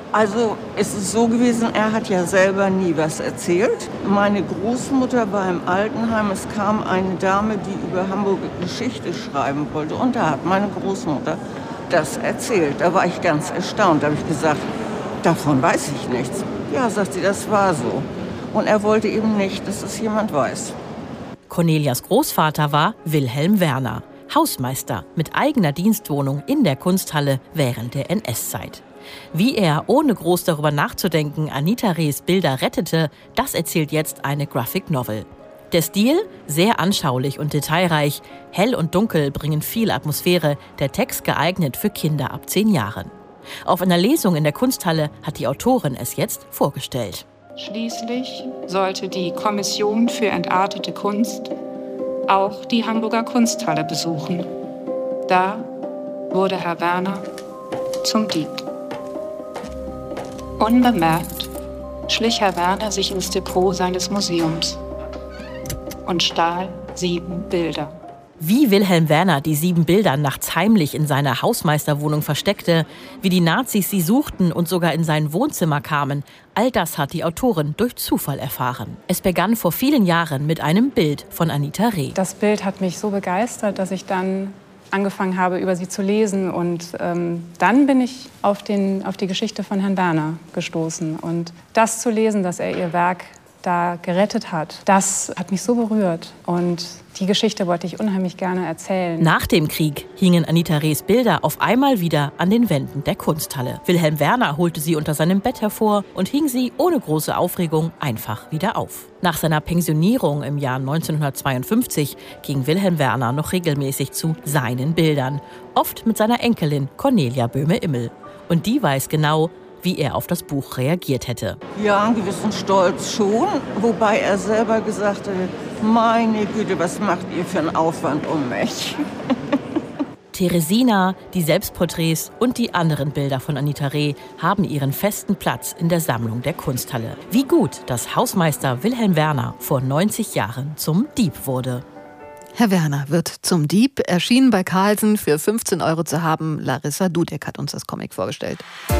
Also es ist so gewesen, er hat ja selber nie was erzählt. Meine Großmutter war im Altenheim. Es kam eine Dame, die über Hamburg Geschichte schreiben wollte. Und da hat meine Großmutter das erzählt. Da war ich ganz erstaunt. Da habe ich gesagt, davon weiß ich nichts. Ja, sagt sie, das war so. Und er wollte eben nicht, dass es jemand weiß. Cornelias Großvater war Wilhelm Werner, Hausmeister mit eigener Dienstwohnung in der Kunsthalle während der NS-Zeit. Wie er, ohne groß darüber nachzudenken, Anita Rehs Bilder rettete, das erzählt jetzt eine Graphic Novel. Der Stil? Sehr anschaulich und detailreich. Hell und dunkel bringen viel Atmosphäre. Der Text geeignet für Kinder ab 10 Jahren. Auf einer Lesung in der Kunsthalle hat die Autorin es jetzt vorgestellt. Schließlich sollte die Kommission für entartete Kunst auch die Hamburger Kunsthalle besuchen. Da wurde Herr Werner zum Dieb. Unbemerkt schlich Herr Werner sich ins Depot seines Museums und stahl 7 Bilder. Wie Wilhelm Werner die 7 Bilder nachts heimlich in seiner Hausmeisterwohnung versteckte, wie die Nazis sie suchten und sogar in sein Wohnzimmer kamen, all das hat die Autorin durch Zufall erfahren. Es begann vor vielen Jahren mit einem Bild von Anita Reh. Das Bild hat mich so begeistert, dass ich dann angefangen habe, über sie zu lesen. Und dann bin ich auf die Geschichte von Herrn Werner gestoßen. Und das zu lesen, dass er ihr Werk da gerettet hat, das hat mich so berührt. Und die Geschichte wollte ich unheimlich gerne erzählen. Nach dem Krieg hingen Anita Rehs Bilder auf einmal wieder an den Wänden der Kunsthalle. Wilhelm Werner holte sie unter seinem Bett hervor und hing sie ohne große Aufregung einfach wieder auf. Nach seiner Pensionierung im Jahr 1952 ging Wilhelm Werner noch regelmäßig zu seinen Bildern. Oft mit seiner Enkelin Cornelia Böhme-Immel. Und die weiß genau, wie er auf das Buch reagiert hätte. Ja, einen gewissen Stolz schon, wobei er selber gesagt hat, meine Güte, was macht ihr für einen Aufwand um mich? Teresina, die Selbstporträts und die anderen Bilder von Anita Reh haben ihren festen Platz in der Sammlung der Kunsthalle. Wie gut, dass Hausmeister Wilhelm Werner vor 90 Jahren zum Dieb wurde. Herr Werner wird zum Dieb, erschienen bei Carlsen für 15 € zu haben. Larissa Dudek hat uns das Comic vorgestellt.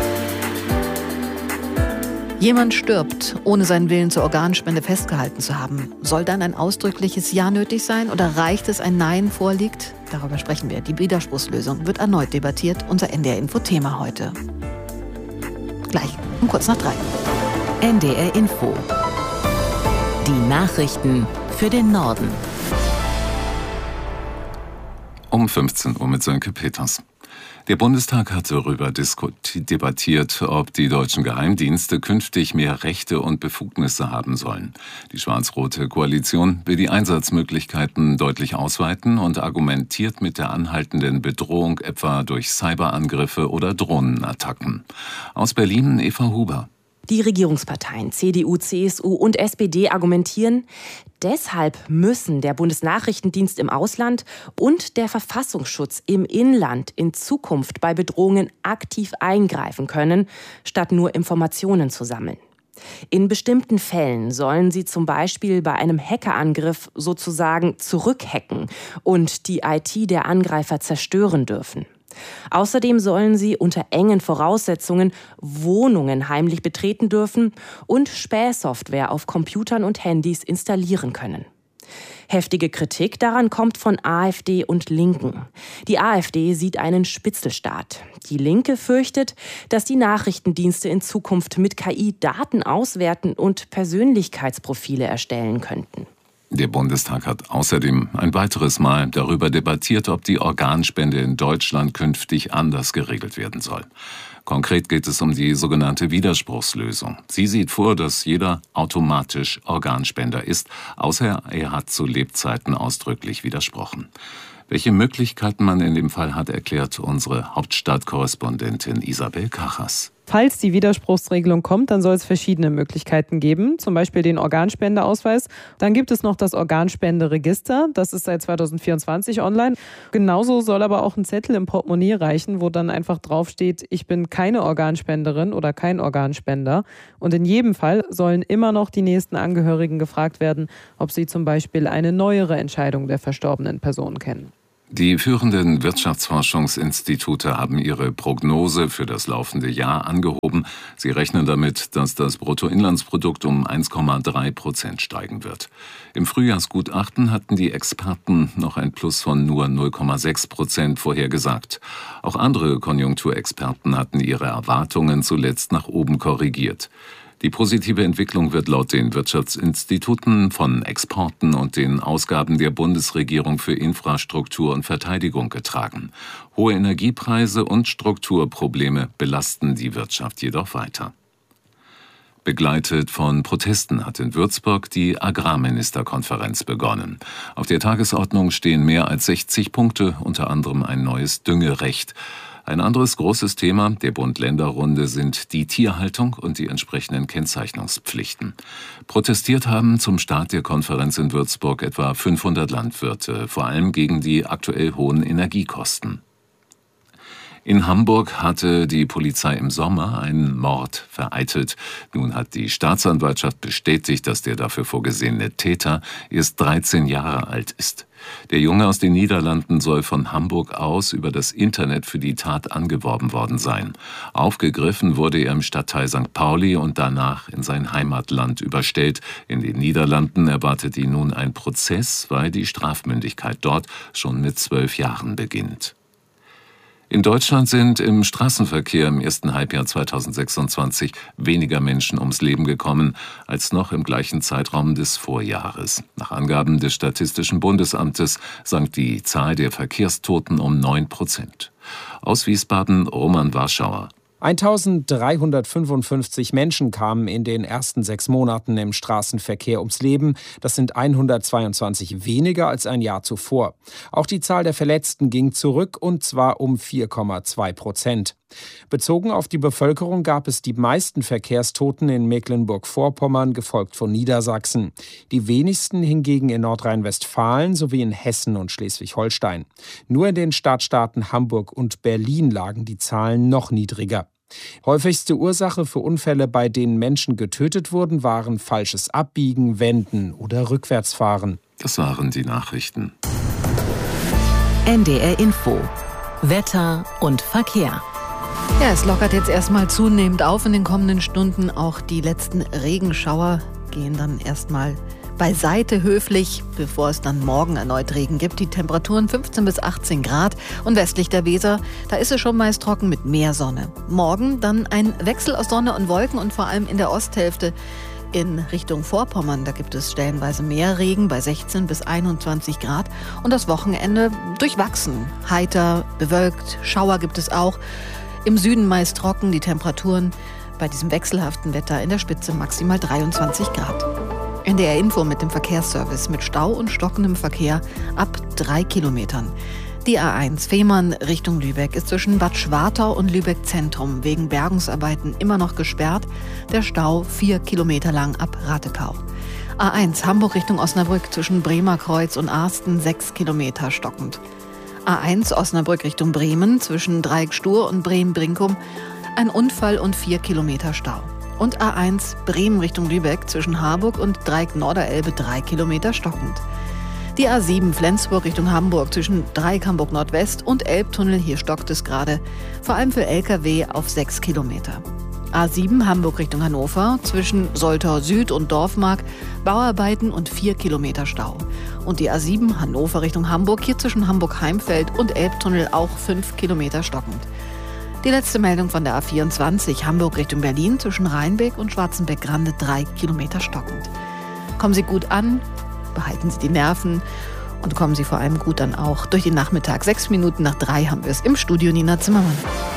Jemand stirbt, ohne seinen Willen zur Organspende festgehalten zu haben. Soll dann ein ausdrückliches Ja nötig sein oder reicht es, ein Nein vorliegt? Darüber sprechen wir. Die Widerspruchslösung wird erneut debattiert. Unser NDR-Info-Thema heute. Gleich um kurz nach 3. NDR Info. Die Nachrichten für den Norden. Um 15 Uhr mit Sönke Peters. Der Bundestag hat darüber debattiert, ob die deutschen Geheimdienste künftig mehr Rechte und Befugnisse haben sollen. Die schwarz-rote Koalition will die Einsatzmöglichkeiten deutlich ausweiten und argumentiert mit der anhaltenden Bedrohung etwa durch Cyberangriffe oder Drohnenattacken. Aus Berlin Eva Huber. Die Regierungsparteien CDU, CSU und SPD argumentieren, deshalb müssen der Bundesnachrichtendienst im Ausland und der Verfassungsschutz im Inland in Zukunft bei Bedrohungen aktiv eingreifen können, statt nur Informationen zu sammeln. In bestimmten Fällen sollen sie zum Beispiel bei einem Hackerangriff sozusagen zurückhacken und die IT der Angreifer zerstören dürfen. Außerdem sollen sie unter engen Voraussetzungen Wohnungen heimlich betreten dürfen und Spähsoftware auf Computern und Handys installieren können. Heftige Kritik daran kommt von AfD und Linken. Die AfD sieht einen Spitzelstaat. Die Linke fürchtet, dass die Nachrichtendienste in Zukunft mit KI Daten auswerten und Persönlichkeitsprofile erstellen könnten. Der Bundestag hat außerdem ein weiteres Mal darüber debattiert, ob die Organspende in Deutschland künftig anders geregelt werden soll. Konkret geht es um die sogenannte Widerspruchslösung. Sie sieht vor, dass jeder automatisch Organspender ist, außer er hat zu Lebzeiten ausdrücklich widersprochen. Welche Möglichkeiten man in dem Fall hat, erklärt unsere Hauptstadtkorrespondentin Isabel Kachas. Falls die Widerspruchsregelung kommt, dann soll es verschiedene Möglichkeiten geben, zum Beispiel den Organspendeausweis. Dann gibt es noch das Organspenderegister, das ist seit 2024 online. Genauso soll aber auch ein Zettel im Portemonnaie reichen, wo dann einfach draufsteht, ich bin keine Organspenderin oder kein Organspender. Und in jedem Fall sollen immer noch die nächsten Angehörigen gefragt werden, ob sie zum Beispiel eine neuere Entscheidung der verstorbenen Person kennen. Die führenden Wirtschaftsforschungsinstitute haben ihre Prognose für das laufende Jahr angehoben. Sie rechnen damit, dass das Bruttoinlandsprodukt um 1,3% steigen wird. Im Frühjahrsgutachten hatten die Experten noch ein Plus von nur 0,6% vorhergesagt. Auch andere Konjunkturexperten hatten ihre Erwartungen zuletzt nach oben korrigiert. Die positive Entwicklung wird laut den Wirtschaftsinstituten von Exporten und den Ausgaben der Bundesregierung für Infrastruktur und Verteidigung getragen. Hohe Energiepreise und Strukturprobleme belasten die Wirtschaft jedoch weiter. Begleitet von Protesten hat in Würzburg die Agrarministerkonferenz begonnen. Auf der Tagesordnung stehen mehr als 60 Punkte, unter anderem ein neues Düngerecht. Ein anderes großes Thema der Bund-Länder-Runde sind die Tierhaltung und die entsprechenden Kennzeichnungspflichten. Protestiert haben zum Start der Konferenz in Würzburg etwa 500 Landwirte, vor allem gegen die aktuell hohen Energiekosten. In Hamburg hatte die Polizei im Sommer einen Mord vereitelt. Nun hat die Staatsanwaltschaft bestätigt, dass der dafür vorgesehene Täter erst 13 Jahre alt ist. Der Junge aus den Niederlanden soll von Hamburg aus über das Internet für die Tat angeworben worden sein. Aufgegriffen wurde er im Stadtteil St. Pauli und danach in sein Heimatland überstellt. In den Niederlanden erwartet ihn nun ein Prozess, weil die Strafmündigkeit dort schon mit 12 Jahren beginnt. In Deutschland sind im Straßenverkehr im ersten Halbjahr 2026 weniger Menschen ums Leben gekommen als noch im gleichen Zeitraum des Vorjahres. Nach Angaben des Statistischen Bundesamtes sank die Zahl der Verkehrstoten um 9%. Aus Wiesbaden Roman Warschauer. 1355 Menschen kamen in den ersten 6 Monaten im Straßenverkehr ums Leben. Das sind 122 weniger als ein Jahr zuvor. Auch die Zahl der Verletzten ging zurück, und zwar um 4,2%. Bezogen auf die Bevölkerung gab es die meisten Verkehrstoten in Mecklenburg-Vorpommern, gefolgt von Niedersachsen. Die wenigsten hingegen in Nordrhein-Westfalen sowie in Hessen und Schleswig-Holstein. Nur in den Stadtstaaten Hamburg und Berlin lagen die Zahlen noch niedriger. Häufigste Ursache für Unfälle, bei denen Menschen getötet wurden, waren falsches Abbiegen, Wenden oder Rückwärtsfahren. Das waren die Nachrichten. NDR Info. Wetter und Verkehr. Ja, es lockert jetzt erstmal zunehmend auf in den kommenden Stunden. Auch die letzten Regenschauer gehen dann erstmal beiseite höflich, bevor es dann morgen erneut Regen gibt. Die Temperaturen 15 bis 18 Grad und westlich der Weser, da ist es schon meist trocken mit mehr Sonne. Morgen dann ein Wechsel aus Sonne und Wolken und vor allem in der Osthälfte in Richtung Vorpommern. Da gibt es stellenweise mehr Regen bei 16 bis 21 Grad und das Wochenende durchwachsen. Heiter, bewölkt, Schauer gibt es auch. Im Süden meist trocken, die Temperaturen bei diesem wechselhaften Wetter in der Spitze maximal 23 Grad. NDR Info mit dem Verkehrsservice mit Stau und stockendem Verkehr ab 3 Kilometern. Die A1 Fehmarn Richtung Lübeck ist zwischen Bad Schwartau und Lübeck Zentrum wegen Bergungsarbeiten immer noch gesperrt. Der Stau 4 Kilometer lang ab Ratekau. A1 Hamburg Richtung Osnabrück zwischen Bremerkreuz und Arsten 6 Kilometer stockend. A1 Osnabrück Richtung Bremen zwischen Dreieck Stur und Bremen-Brinkum ein Unfall und 4 Kilometer Stau. Und A1 Bremen Richtung Lübeck zwischen Harburg und Dreieck Norderelbe 3 Kilometer stockend. Die A7 Flensburg Richtung Hamburg zwischen Dreieck Hamburg Nordwest und Elbtunnel, hier stockt es gerade, vor allem für Lkw auf 6 Kilometer. A7 Hamburg Richtung Hannover zwischen Soltau Süd und Dorfmark, Bauarbeiten und 4 Kilometer Stau. Und die A7 Hannover Richtung Hamburg, hier zwischen Hamburg-Heimfeld und Elbtunnel auch 5 Kilometer stockend. Die letzte Meldung von der A24 Hamburg Richtung Berlin zwischen Rheinbeck und Schwarzenbeck-Grande 3 Kilometer stockend. Kommen Sie gut an, behalten Sie die Nerven und kommen Sie vor allem gut dann auch durch den Nachmittag. 6 Minuten nach 3 haben wir es im Studio, Nina Zimmermann.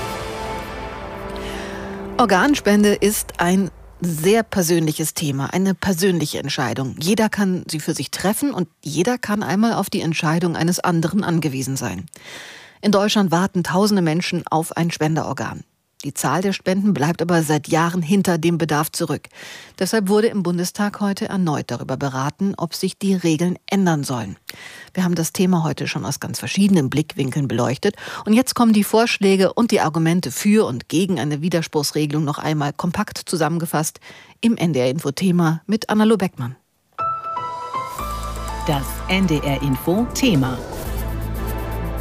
Organspende ist ein sehr persönliches Thema, eine persönliche Entscheidung. Jeder kann sie für sich treffen und jeder kann einmal auf die Entscheidung eines anderen angewiesen sein. In Deutschland warten tausende Menschen auf ein Spenderorgan. Die Zahl der Spenden bleibt aber seit Jahren hinter dem Bedarf zurück. Deshalb wurde im Bundestag heute erneut darüber beraten, ob sich die Regeln ändern sollen. Wir haben das Thema heute schon aus ganz verschiedenen Blickwinkeln beleuchtet. Und jetzt kommen die Vorschläge und die Argumente für und gegen eine Widerspruchsregelung noch einmal kompakt zusammengefasst im NDR-Info-Thema mit Anna-Lo Beckmann. Das NDR-Info-Thema.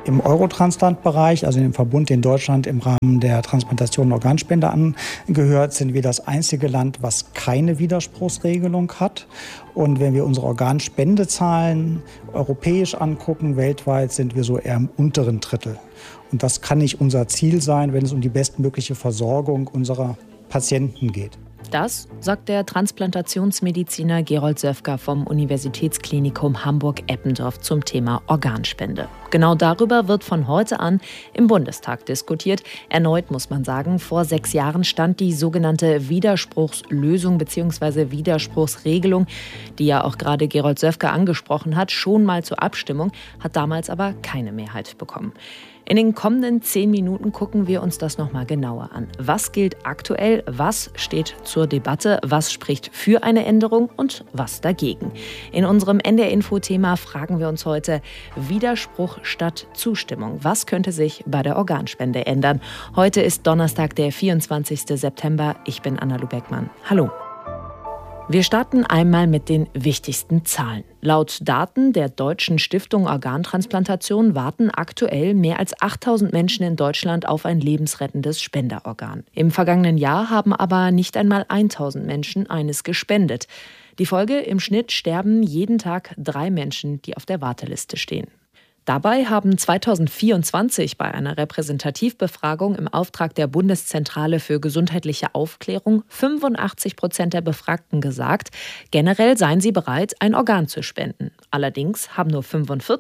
Im Eurotransplant-Bereich, also in dem Verbund, den Deutschland im Rahmen der Transplantation und Organspende angehört, sind wir das einzige Land, was keine Widerspruchsregelung hat. Und wenn wir unsere Organspendezahlen europäisch angucken, weltweit sind wir so eher im unteren Drittel. Und das kann nicht unser Ziel sein, wenn es um die bestmögliche Versorgung unserer Patienten geht. Das sagt der Transplantationsmediziner Gerold Söfker vom Universitätsklinikum Hamburg-Eppendorf zum Thema Organspende. Genau darüber wird von heute an im Bundestag diskutiert. Erneut muss man sagen, vor 6 Jahren stand die sogenannte Widerspruchslösung bzw. Widerspruchsregelung, die ja auch gerade Gerold Söfker angesprochen hat, schon mal zur Abstimmung, hat damals aber keine Mehrheit bekommen. In den kommenden 10 Minuten gucken wir uns das nochmal genauer an. Was gilt aktuell, was steht zur Debatte, was spricht für eine Änderung und was dagegen? In unserem NDR-Info-Thema fragen wir uns heute Widerspruch statt Zustimmung. Was könnte sich bei der Organspende ändern? Heute ist Donnerstag, der 24. September. Ich bin Anna Lubeckmann. Hallo. Wir starten einmal mit den wichtigsten Zahlen. Laut Daten der Deutschen Stiftung Organtransplantation warten aktuell mehr als 8.000 Menschen in Deutschland auf ein lebensrettendes Spenderorgan. Im vergangenen Jahr haben aber nicht einmal 1.000 Menschen eines gespendet. Die Folge: im Schnitt sterben jeden Tag 3 Menschen, die auf der Warteliste stehen. Dabei haben 2024 bei einer Repräsentativbefragung im Auftrag der Bundeszentrale für gesundheitliche Aufklärung 85% der Befragten gesagt, generell seien sie bereit, ein Organ zu spenden. Allerdings haben nur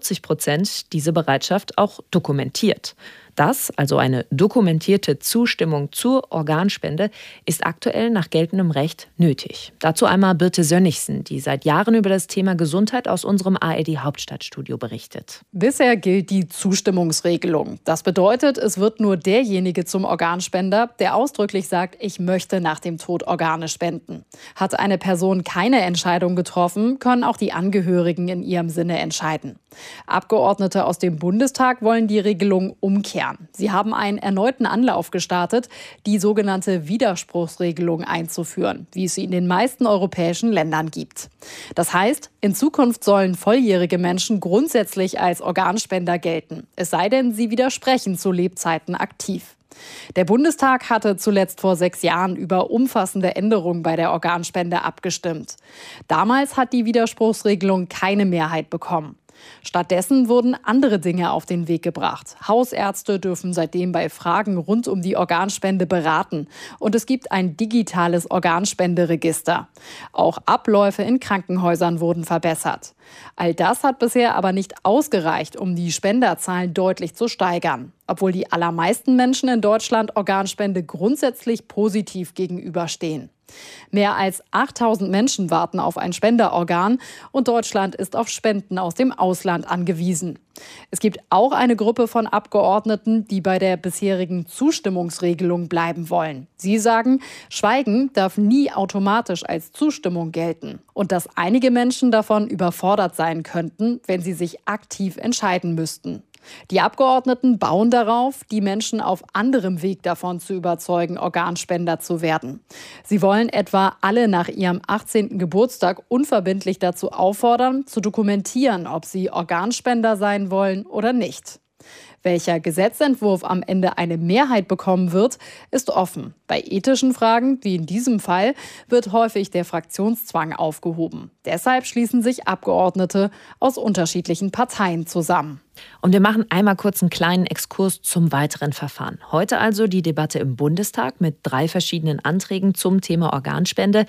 45% diese Bereitschaft auch dokumentiert. Das, also eine dokumentierte Zustimmung zur Organspende, ist aktuell nach geltendem Recht nötig. Dazu einmal Birte Sönnigsen, die seit Jahren über das Thema Gesundheit aus unserem ARD-Hauptstadtstudio berichtet. Bisher gilt die Zustimmungsregelung. Das bedeutet, es wird nur derjenige zum Organspender, der ausdrücklich sagt, ich möchte nach dem Tod Organe spenden. Hat eine Person keine Entscheidung getroffen, können auch die Angehörigen in ihrem Sinne entscheiden. Abgeordnete aus dem Bundestag wollen die Regelung umkehren. Sie haben einen erneuten Anlauf gestartet, die sogenannte Widerspruchsregelung einzuführen, wie es sie in den meisten europäischen Ländern gibt. Das heißt, in Zukunft sollen volljährige Menschen grundsätzlich als Organspender gelten, es sei denn, sie widersprechen zu Lebzeiten aktiv. Der Bundestag hatte zuletzt vor 6 Jahren über umfassende Änderungen bei der Organspende abgestimmt. Damals hat die Widerspruchsregelung keine Mehrheit bekommen. Stattdessen wurden andere Dinge auf den Weg gebracht. Hausärzte dürfen seitdem bei Fragen rund um die Organspende beraten. Und es gibt ein digitales Organspenderegister. Auch Abläufe in Krankenhäusern wurden verbessert. All das hat bisher aber nicht ausgereicht, um die Spenderzahlen deutlich zu steigern. Obwohl die allermeisten Menschen in Deutschland Organspende grundsätzlich positiv gegenüberstehen. Mehr als 8.000 Menschen warten auf ein Spenderorgan und Deutschland ist auf Spenden aus dem Ausland angewiesen. Es gibt auch eine Gruppe von Abgeordneten, die bei der bisherigen Zustimmungsregelung bleiben wollen. Sie sagen, Schweigen darf nie automatisch als Zustimmung gelten und dass einige Menschen davon überfordert sein könnten, wenn sie sich aktiv entscheiden müssten. Die Abgeordneten bauen darauf, die Menschen auf anderem Weg davon zu überzeugen, Organspender zu werden. Sie wollen etwa alle nach ihrem 18. Geburtstag unverbindlich dazu auffordern, zu dokumentieren, ob sie Organspender sein wollen oder nicht. Welcher Gesetzentwurf am Ende eine Mehrheit bekommen wird, ist offen. Bei ethischen Fragen, wie in diesem Fall, wird häufig der Fraktionszwang aufgehoben. Deshalb schließen sich Abgeordnete aus unterschiedlichen Parteien zusammen. Und wir machen einmal kurz einen kleinen Exkurs zum weiteren Verfahren. Heute also die Debatte im Bundestag mit 3 verschiedenen Anträgen zum Thema Organspende.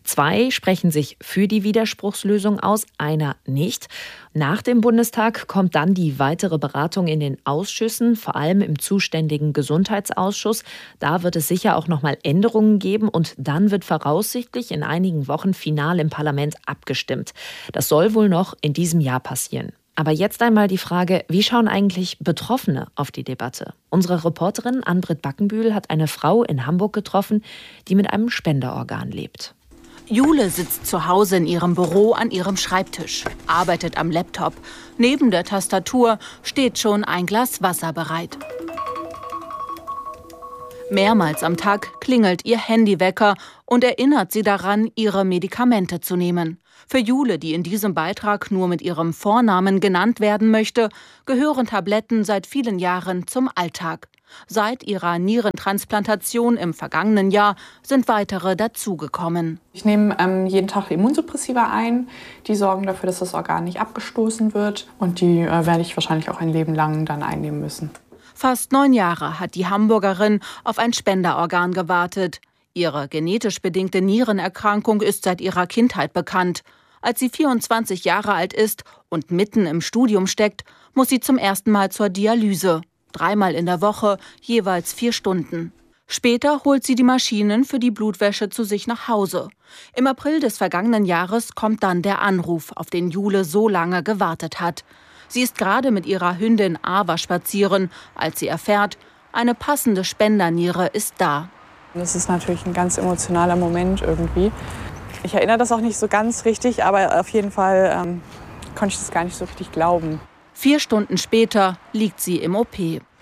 2 sprechen sich für die Widerspruchslösung aus, einer nicht. Nach dem Bundestag kommt dann die weitere Beratung in den Ausschüssen, vor allem im zuständigen Gesundheitsausschuss. Da wird es sicher auch noch mal Änderungen geben und dann wird voraussichtlich in einigen Wochen final im Parlament abgestimmt. Das soll wohl noch in diesem Jahr passieren. Aber jetzt einmal die Frage, wie schauen eigentlich Betroffene auf die Debatte? Unsere Reporterin Ann-Britt Backenbühl hat eine Frau in Hamburg getroffen, die mit einem Spenderorgan lebt. Jule sitzt zu Hause in ihrem Büro an ihrem Schreibtisch, arbeitet am Laptop. Neben der Tastatur steht schon ein Glas Wasser bereit. Mehrmals am Tag klingelt ihr Handywecker und erinnert sie daran, ihre Medikamente zu nehmen. Für Jule, die in diesem Beitrag nur mit ihrem Vornamen genannt werden möchte, gehören Tabletten seit vielen Jahren zum Alltag. Seit ihrer Nierentransplantation im vergangenen Jahr sind weitere dazugekommen. Ich nehme jeden Tag Immunsuppressiva ein. Die sorgen dafür, dass das Organ nicht abgestoßen wird. Und die werde ich wahrscheinlich auch ein Leben lang dann einnehmen müssen. Fast 9 Jahre hat die Hamburgerin auf ein Spenderorgan gewartet. Ihre genetisch bedingte Nierenerkrankung ist seit ihrer Kindheit bekannt. Als sie 24 Jahre alt ist und mitten im Studium steckt, muss sie zum ersten Mal zur Dialyse. 3-mal in der Woche, jeweils 4 Stunden. Später holt sie die Maschinen für die Blutwäsche zu sich nach Hause. Im April des vergangenen Jahres kommt dann der Anruf, auf den Jule so lange gewartet hat. Sie ist gerade mit ihrer Hündin Ava spazieren, als sie erfährt, eine passende Spenderniere ist da. Das ist natürlich ein ganz emotionaler Moment irgendwie. Ich erinnere das auch nicht so ganz richtig, aber auf jeden Fall konnte ich das gar nicht so richtig glauben. 4 Stunden später liegt sie im OP.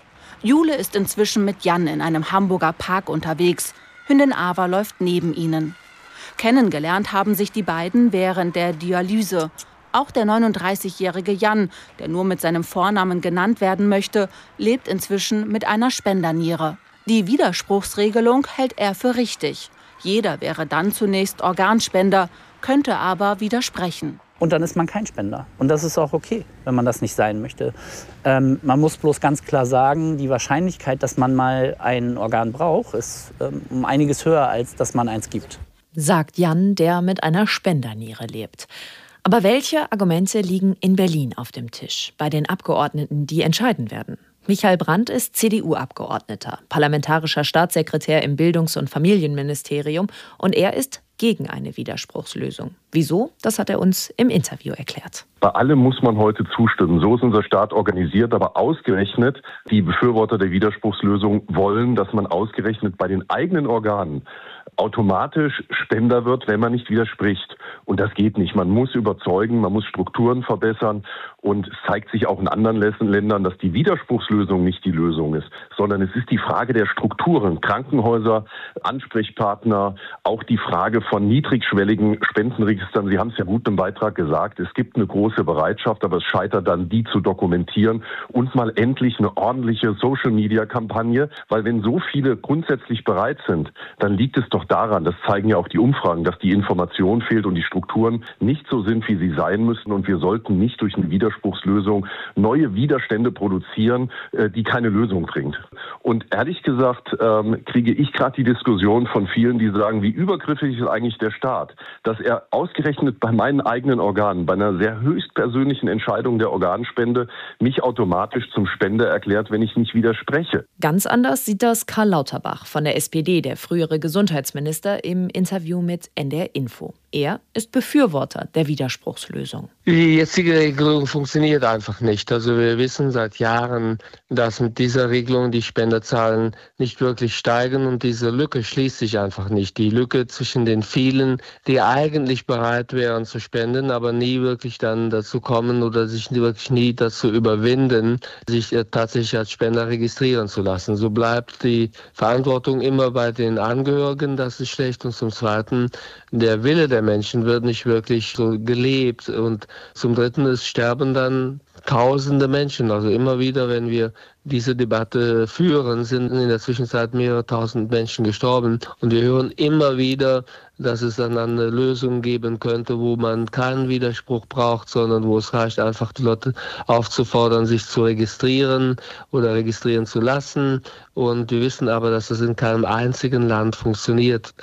Jule ist inzwischen mit Jan in einem Hamburger Park unterwegs. Hündin Ava läuft neben ihnen. Kennengelernt haben sich die beiden während der Dialyse. Auch der 39-jährige Jan, der nur mit seinem Vornamen genannt werden möchte, lebt inzwischen mit einer Spenderniere. Die Widerspruchsregelung hält er für richtig. Jeder wäre dann zunächst Organspender, könnte aber widersprechen. Und dann ist man kein Spender. Und das ist auch okay, wenn man das nicht sein möchte. Man muss bloß ganz klar sagen, die Wahrscheinlichkeit, dass man mal ein Organ braucht, ist um einiges höher, als dass man eins gibt. Sagt Jan, der mit einer Spenderniere lebt. Aber welche Argumente liegen in Berlin auf dem Tisch, bei den Abgeordneten, die entscheiden werden? Michael Brandt ist CDU-Abgeordneter, parlamentarischer Staatssekretär im Bildungs- und Familienministerium und er ist gegen eine Widerspruchslösung. Wieso? Das hat er uns im Interview erklärt. Bei allem muss man heute zustimmen. So ist unser Staat organisiert, aber ausgerechnet die Befürworter der Widerspruchslösung wollen, dass man ausgerechnet bei den eigenen Organen automatisch Spender wird, wenn man nicht widerspricht. Und das geht nicht. Man muss überzeugen, man muss Strukturen verbessern. Und es zeigt sich auch in anderen Ländern, dass die Widerspruchslösung nicht die Lösung ist, sondern es ist die Frage der Strukturen. Krankenhäuser, Ansprechpartner, auch die Frage von niedrigschwelligen Spendenregistern. Sie haben es ja gut im Beitrag gesagt. Es gibt eine große Bereitschaft, aber es scheitert dann, die zu dokumentieren und mal endlich eine ordentliche Social-Media-Kampagne. Weil wenn so viele grundsätzlich bereit sind, dann liegt es doch daran, das zeigen ja auch die Umfragen, dass die Information fehlt und die Strukturen nicht so sind, wie sie sein müssen. Und wir sollten nicht durch eine Widerspruchslösung neue Widerstände produzieren, die keine Lösung bringt. Und ehrlich gesagt kriege ich gerade die Diskussion von vielen, die sagen, wie übergriffig ist eigentlich der Staat, dass er ausgerechnet bei meinen eigenen Organen, bei einer sehr höchstpersönlichen Entscheidung der Organspende, mich automatisch zum Spender erklärt, wenn ich nicht widerspreche. Ganz anders sieht das Karl Lauterbach von der SPD, der frühere Gesundheitsminister, im Interview mit NDR Info. Er ist Befürworter der Widerspruchslösung. Die jetzige Regelung funktioniert einfach nicht. Also wir wissen seit Jahren, dass mit dieser Regelung die Spenderzahlen nicht wirklich steigen und diese Lücke schließt sich einfach nicht. Die Lücke zwischen den vielen, die eigentlich bereit wären zu spenden, aber nie wirklich dann dazu kommen oder sich wirklich nie dazu überwinden, sich tatsächlich als Spender registrieren zu lassen. So bleibt die Verantwortung immer bei den Angehörigen, das ist schlecht. Und zum Zweiten, der Wille der Menschen wird nicht wirklich so gelebt. Und zum Dritten, es sterben dann Tausende Menschen. Also immer wieder, wenn wir diese Debatte führen, sind in der Zwischenzeit mehrere tausend Menschen gestorben. Und wir hören immer wieder, dass es dann eine Lösung geben könnte, wo man keinen Widerspruch braucht, sondern wo es reicht, einfach die Leute aufzufordern, sich zu registrieren oder registrieren zu lassen. Und wir wissen aber, dass es in keinem einzigen Land funktioniert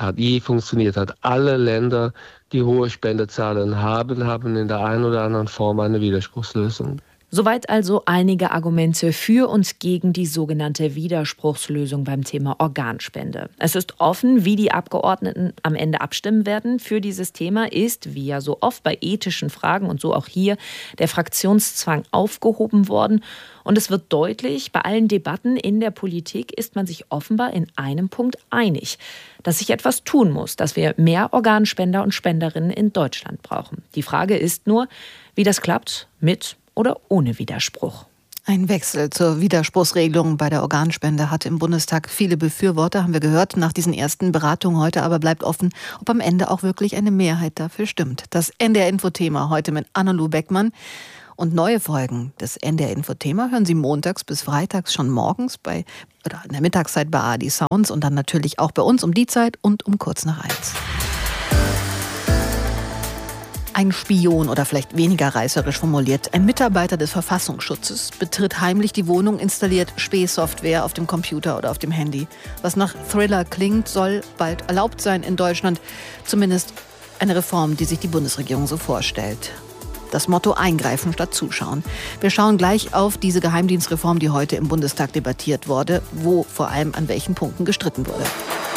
hat. Alle Länder, die hohe Spendezahlen haben in der einen oder anderen Form eine Widerspruchslösung. Soweit also einige Argumente für und gegen die sogenannte Widerspruchslösung beim Thema Organspende. Es ist offen, wie die Abgeordneten am Ende abstimmen werden. Für dieses Thema ist, wie ja so oft bei ethischen Fragen und so auch hier, der Fraktionszwang aufgehoben worden. Und es wird deutlich, bei allen Debatten in der Politik ist man sich offenbar in einem Punkt einig, dass sich etwas tun muss, dass wir mehr Organspender und Spenderinnen in Deutschland brauchen. Die Frage ist nur, wie das klappt mit oder ohne Widerspruch. Ein Wechsel zur Widerspruchsregelung bei der Organspende hatte im Bundestag viele Befürworter, haben wir gehört, nach diesen ersten Beratungen heute. Aber bleibt offen, ob am Ende auch wirklich eine Mehrheit dafür stimmt. Das NDR-Info-Thema heute mit Anna-Lu Beckmann. Und neue Folgen des NDR-Info-Thema hören Sie montags bis freitags schon morgens in der Mittagszeit bei ARD Sounds und dann natürlich auch bei uns um die Zeit und um kurz nach 1. Ein Spion oder vielleicht weniger reißerisch formuliert, ein Mitarbeiter des Verfassungsschutzes betritt heimlich die Wohnung, installiert Spähsoftware auf dem Computer oder auf dem Handy. Was nach Thriller klingt, soll bald erlaubt sein in Deutschland. Zumindest eine Reform, die sich die Bundesregierung so vorstellt. Das Motto: eingreifen statt zuschauen. Wir schauen gleich auf diese Geheimdienstreform, die heute im Bundestag debattiert wurde, wo vor allem an welchen Punkten gestritten wurde.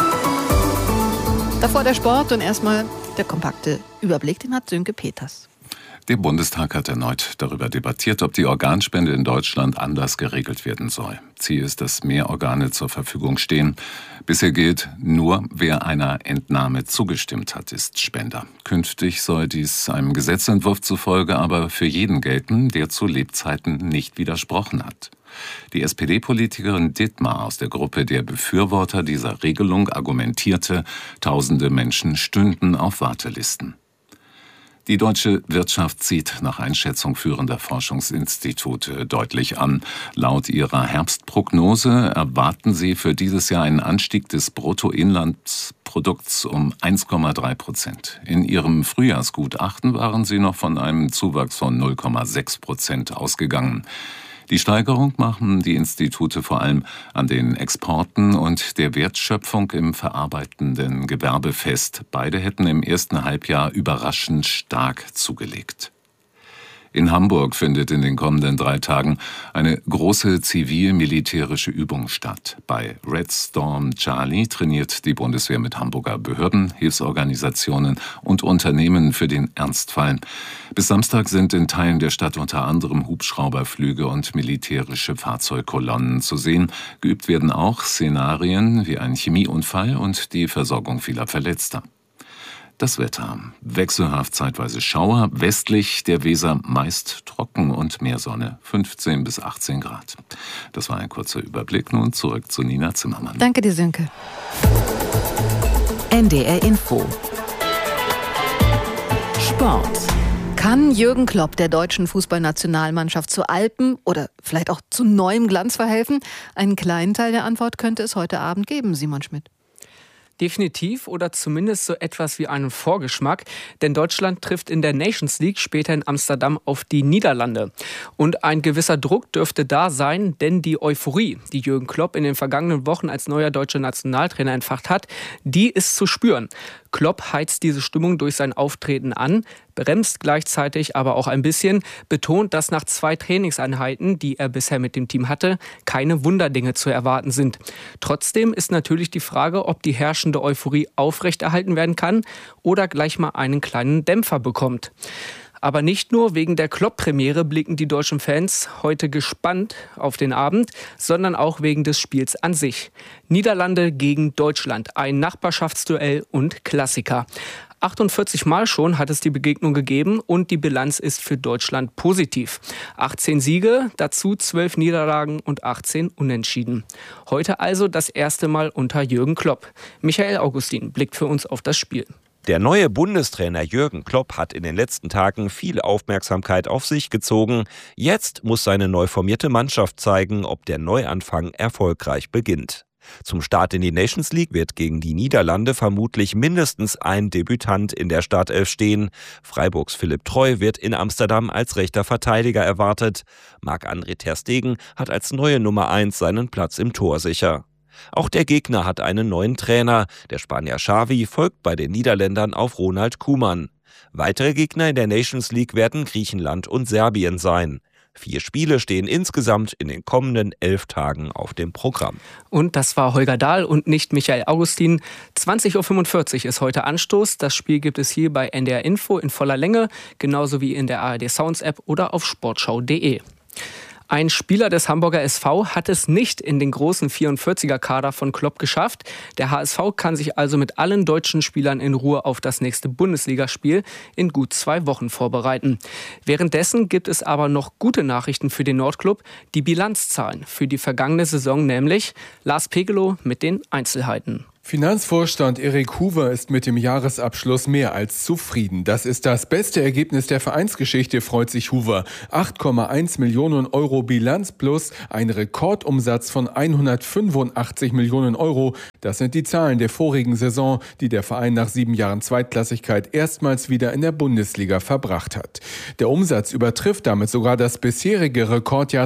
Davor der Sport und erstmal der kompakte Überblick, den hat Sönke Peters. Der Bundestag hat erneut darüber debattiert, ob die Organspende in Deutschland anders geregelt werden soll. Ziel ist, dass mehr Organe zur Verfügung stehen. Bisher gilt, nur wer einer Entnahme zugestimmt hat, ist Spender. Künftig soll dies einem Gesetzentwurf zufolge aber für jeden gelten, der zu Lebzeiten nicht widersprochen hat. Die SPD-Politikerin Dittmar aus der Gruppe der Befürworter dieser Regelung argumentierte, tausende Menschen stünden auf Wartelisten. Die deutsche Wirtschaft zieht nach Einschätzung führender Forschungsinstitute deutlich an. Laut ihrer Herbstprognose erwarten sie für dieses Jahr einen Anstieg des Bruttoinlandsprodukts um 1,3%. In ihrem Frühjahrsgutachten waren sie noch von einem Zuwachs von 0,6% ausgegangen. Die Steigerung machen die Institute vor allem an den Exporten und der Wertschöpfung im verarbeitenden Gewerbe fest. Beide hätten im ersten Halbjahr überraschend stark zugelegt. In Hamburg findet in den kommenden 3 Tagen eine große zivil-militärische Übung statt. Bei Red Storm Charlie trainiert die Bundeswehr mit Hamburger Behörden, Hilfsorganisationen und Unternehmen für den Ernstfall. Bis Samstag sind in Teilen der Stadt unter anderem Hubschrauberflüge und militärische Fahrzeugkolonnen zu sehen. Geübt werden auch Szenarien wie ein Chemieunfall und die Versorgung vieler Verletzter. Das Wetter: wechselhaft, zeitweise Schauer, westlich der Weser meist trocken und mehr Sonne, 15 bis 18 Grad. Das war ein kurzer Überblick, nun zurück zu Nina Zimmermann. Danke dir, Sönke. NDR Info. Sport. Kann Jürgen Klopp der deutschen Fußballnationalmannschaft zu Alpen oder vielleicht auch zu neuem Glanz verhelfen? Einen kleinen Teil der Antwort könnte es heute Abend geben, Simon Schmidt. Definitiv oder zumindest so etwas wie einen Vorgeschmack, denn Deutschland trifft in der Nations League später in Amsterdam auf die Niederlande. Und ein gewisser Druck dürfte da sein, denn die Euphorie, die Jürgen Klopp in den vergangenen Wochen als neuer deutscher Nationaltrainer entfacht hat, die ist zu spüren. Klopp heizt diese Stimmung durch sein Auftreten an, bremst gleichzeitig aber auch ein bisschen, betont, dass nach 2 Trainingseinheiten, die er bisher mit dem Team hatte, keine Wunderdinge zu erwarten sind. Trotzdem ist natürlich die Frage, ob die herrschende Euphorie aufrechterhalten werden kann oder gleich mal einen kleinen Dämpfer bekommt. Aber nicht nur wegen der Klopp-Premiere blicken die deutschen Fans heute gespannt auf den Abend, sondern auch wegen des Spiels an sich. Niederlande gegen Deutschland, ein Nachbarschaftsduell und Klassiker. 48 Mal schon hat es die Begegnung gegeben und die Bilanz ist für Deutschland positiv. 18 Siege, dazu 12 Niederlagen und 18 Unentschieden. Heute also das erste Mal unter Jürgen Klopp. Michael Augustin blickt für uns auf das Spiel. Der neue Bundestrainer Jürgen Klopp hat in den letzten Tagen viel Aufmerksamkeit auf sich gezogen. Jetzt muss seine neu formierte Mannschaft zeigen, ob der Neuanfang erfolgreich beginnt. Zum Start in die Nations League wird gegen die Niederlande vermutlich mindestens ein Debütant in der Startelf stehen. Freiburgs Philipp Treu wird in Amsterdam als rechter Verteidiger erwartet. Marc-André ter Stegen hat als neue Nummer 1 seinen Platz im Tor sicher. Auch der Gegner hat einen neuen Trainer. Der Spanier Xavi folgt bei den Niederländern auf Ronald Koeman. Weitere Gegner in der Nations League werden Griechenland und Serbien sein. 4 Spiele stehen insgesamt in den kommenden 11 Tagen auf dem Programm. Und das war Holger Dahl und nicht Michael Augustin. 20.45 Uhr ist heute Anstoß. Das Spiel gibt es hier bei NDR Info in voller Länge, genauso wie in der ARD Sounds App oder auf sportschau.de. Ein Spieler des Hamburger SV hat es nicht in den großen 44er-Kader von Klopp geschafft. Der HSV kann sich also mit allen deutschen Spielern in Ruhe auf das nächste Bundesligaspiel in gut 2 Wochen vorbereiten. Währenddessen gibt es aber noch gute Nachrichten für den Nordclub. Die Bilanzzahlen für die vergangene Saison nämlich. Lars Pegelow mit den Einzelheiten. Finanzvorstand Erik Huwer ist mit dem Jahresabschluss mehr als zufrieden. Das ist das beste Ergebnis der Vereinsgeschichte, freut sich Huwer. 8,1 Millionen Euro Bilanz plus ein Rekordumsatz von 185 Millionen Euro. Das sind die Zahlen der vorigen Saison, die der Verein nach 7 Jahren Zweitklassigkeit erstmals wieder in der Bundesliga verbracht hat. Der Umsatz übertrifft damit sogar das bisherige Rekordjahr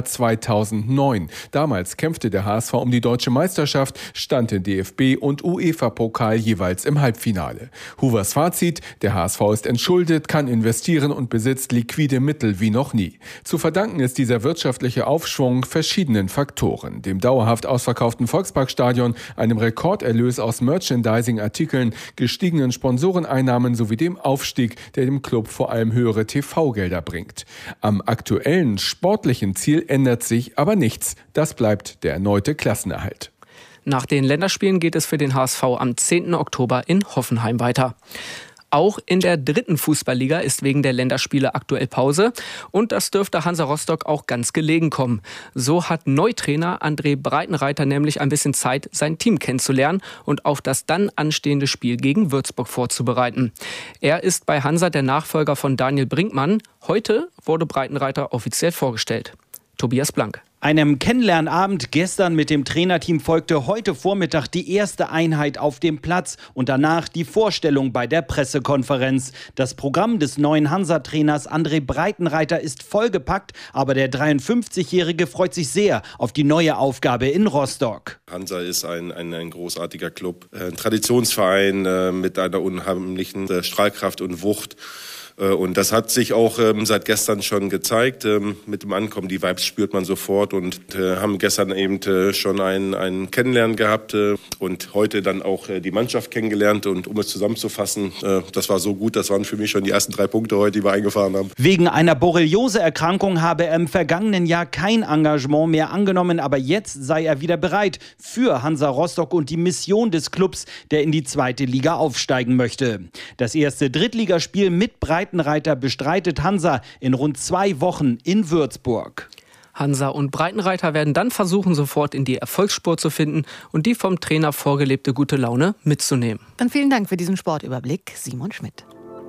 2009. Damals kämpfte der HSV um die deutsche Meisterschaft, stand in DFB und UEFA-Pokal jeweils im Halbfinale. Huwers Fazit: Der HSV ist entschuldet, kann investieren und besitzt liquide Mittel wie noch nie. Zu verdanken ist dieser wirtschaftliche Aufschwung verschiedenen Faktoren. Dem dauerhaft ausverkauften Volksparkstadion, einem Rekorderlös aus Merchandising-Artikeln, gestiegenen Sponsoreneinnahmen sowie dem Aufstieg, der dem Club vor allem höhere TV-Gelder bringt. Am aktuellen sportlichen Ziel ändert sich aber nichts. Das bleibt der erneute Klassenerhalt. Nach den Länderspielen geht es für den HSV am 10. Oktober in Hoffenheim weiter. Auch in der 3. Fußballliga ist wegen der Länderspiele aktuell Pause. Und das dürfte Hansa Rostock auch ganz gelegen kommen. So hat Neutrainer André Breitenreiter nämlich ein bisschen Zeit, sein Team kennenzulernen und auf das dann anstehende Spiel gegen Würzburg vorzubereiten. Er ist bei Hansa der Nachfolger von Daniel Brinkmann. Heute wurde Breitenreiter offiziell vorgestellt. Tobias Blank. Einem Kennenlernabend gestern mit dem Trainerteam folgte heute Vormittag die erste Einheit auf dem Platz und danach die Vorstellung bei der Pressekonferenz. Das Programm des neuen Hansa-Trainers André Breitenreiter ist vollgepackt, aber der 53-Jährige freut sich sehr auf die neue Aufgabe in Rostock. Hansa ist ein großartiger Club, ein Traditionsverein mit einer unheimlichen Strahlkraft und Wucht. Und das hat sich auch seit gestern schon gezeigt. Mit dem Ankommen, die Vibes spürt man sofort und haben gestern eben schon ein Kennenlernen gehabt und heute dann auch die Mannschaft kennengelernt. Und um es zusammenzufassen, das war so gut, das waren für mich schon die ersten 3 Punkte heute, die wir eingefahren haben. Wegen einer Borreliose-Erkrankung habe er im vergangenen Jahr kein Engagement mehr angenommen, aber jetzt sei er wieder bereit für Hansa Rostock und die Mission des Clubs, der in die 2. Liga aufsteigen möchte. Das erste Drittligaspiel mit Breitenreiter bestreitet Hansa in rund 2 Wochen in Würzburg. Hansa und Breitenreiter werden dann versuchen, sofort in die Erfolgsspur zu finden und die vom Trainer vorgelebte gute Laune mitzunehmen. Dann vielen Dank für diesen Sportüberblick, Simon Schmidt.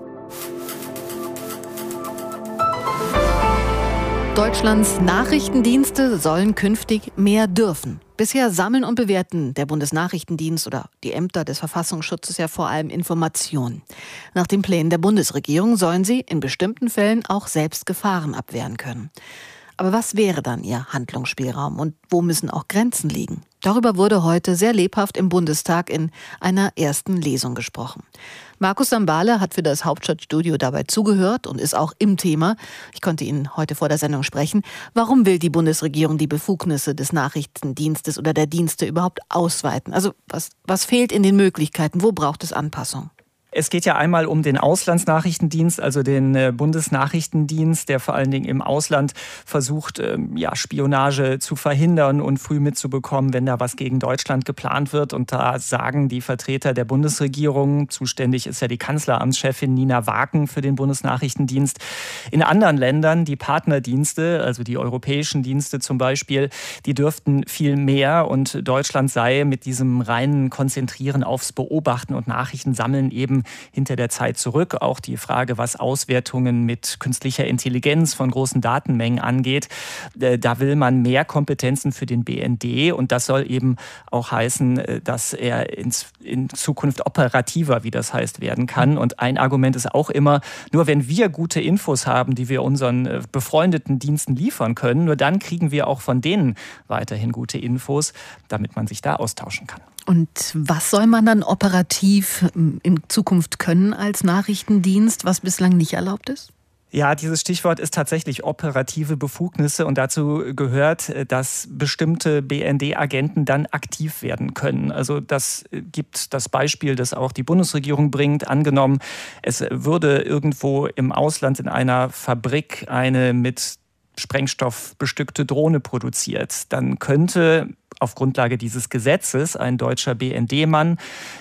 Deutschlands Nachrichtendienste sollen künftig mehr dürfen. Bisher sammeln und bewerten der Bundesnachrichtendienst oder die Ämter des Verfassungsschutzes ja vor allem Informationen. Nach den Plänen der Bundesregierung sollen sie in bestimmten Fällen auch selbst Gefahren abwehren können. Aber was wäre dann ihr Handlungsspielraum und wo müssen auch Grenzen liegen? Darüber wurde heute sehr lebhaft im Bundestag in einer ersten Lesung gesprochen. Markus Sambale hat für das Hauptstadtstudio dabei zugehört und ist auch im Thema. Ich konnte ihn heute vor der Sendung sprechen. Warum will die Bundesregierung die Befugnisse des Nachrichtendienstes oder der Dienste überhaupt ausweiten? Also was fehlt in den Möglichkeiten? Wo braucht es Anpassung? Es geht ja einmal um den Auslandsnachrichtendienst, also den Bundesnachrichtendienst, der vor allen Dingen im Ausland versucht, Spionage zu verhindern und früh mitzubekommen, wenn da was gegen Deutschland geplant wird. Und da sagen die Vertreter der Bundesregierung, zuständig ist ja die Kanzleramtschefin Nina Waken für den Bundesnachrichtendienst. In anderen Ländern, die Partnerdienste, also die europäischen Dienste zum Beispiel, die dürften viel mehr. Und Deutschland sei mit diesem reinen Konzentrieren aufs Beobachten und Nachrichtensammeln eben hinter der Zeit zurück. Auch die Frage, was Auswertungen mit künstlicher Intelligenz von großen Datenmengen angeht, da will man mehr Kompetenzen für den BND und das soll eben auch heißen, dass er in Zukunft operativer, wie das heißt, werden kann. Und ein Argument ist auch immer, nur wenn wir gute Infos haben, die wir unseren befreundeten Diensten liefern können, nur dann kriegen wir auch von denen weiterhin gute Infos, damit man sich da austauschen kann. Und was soll man dann operativ in Zukunft können als Nachrichtendienst, was bislang nicht erlaubt ist? Ja, dieses Stichwort ist tatsächlich operative Befugnisse und dazu gehört, dass bestimmte BND-Agenten dann aktiv werden können. Also das gibt das Beispiel, das auch die Bundesregierung bringt. Angenommen, es würde irgendwo im Ausland in einer Fabrik eine mit sprengstoffbestückte Drohne produziert, dann könnte auf Grundlage dieses Gesetzes ein deutscher BND-Mann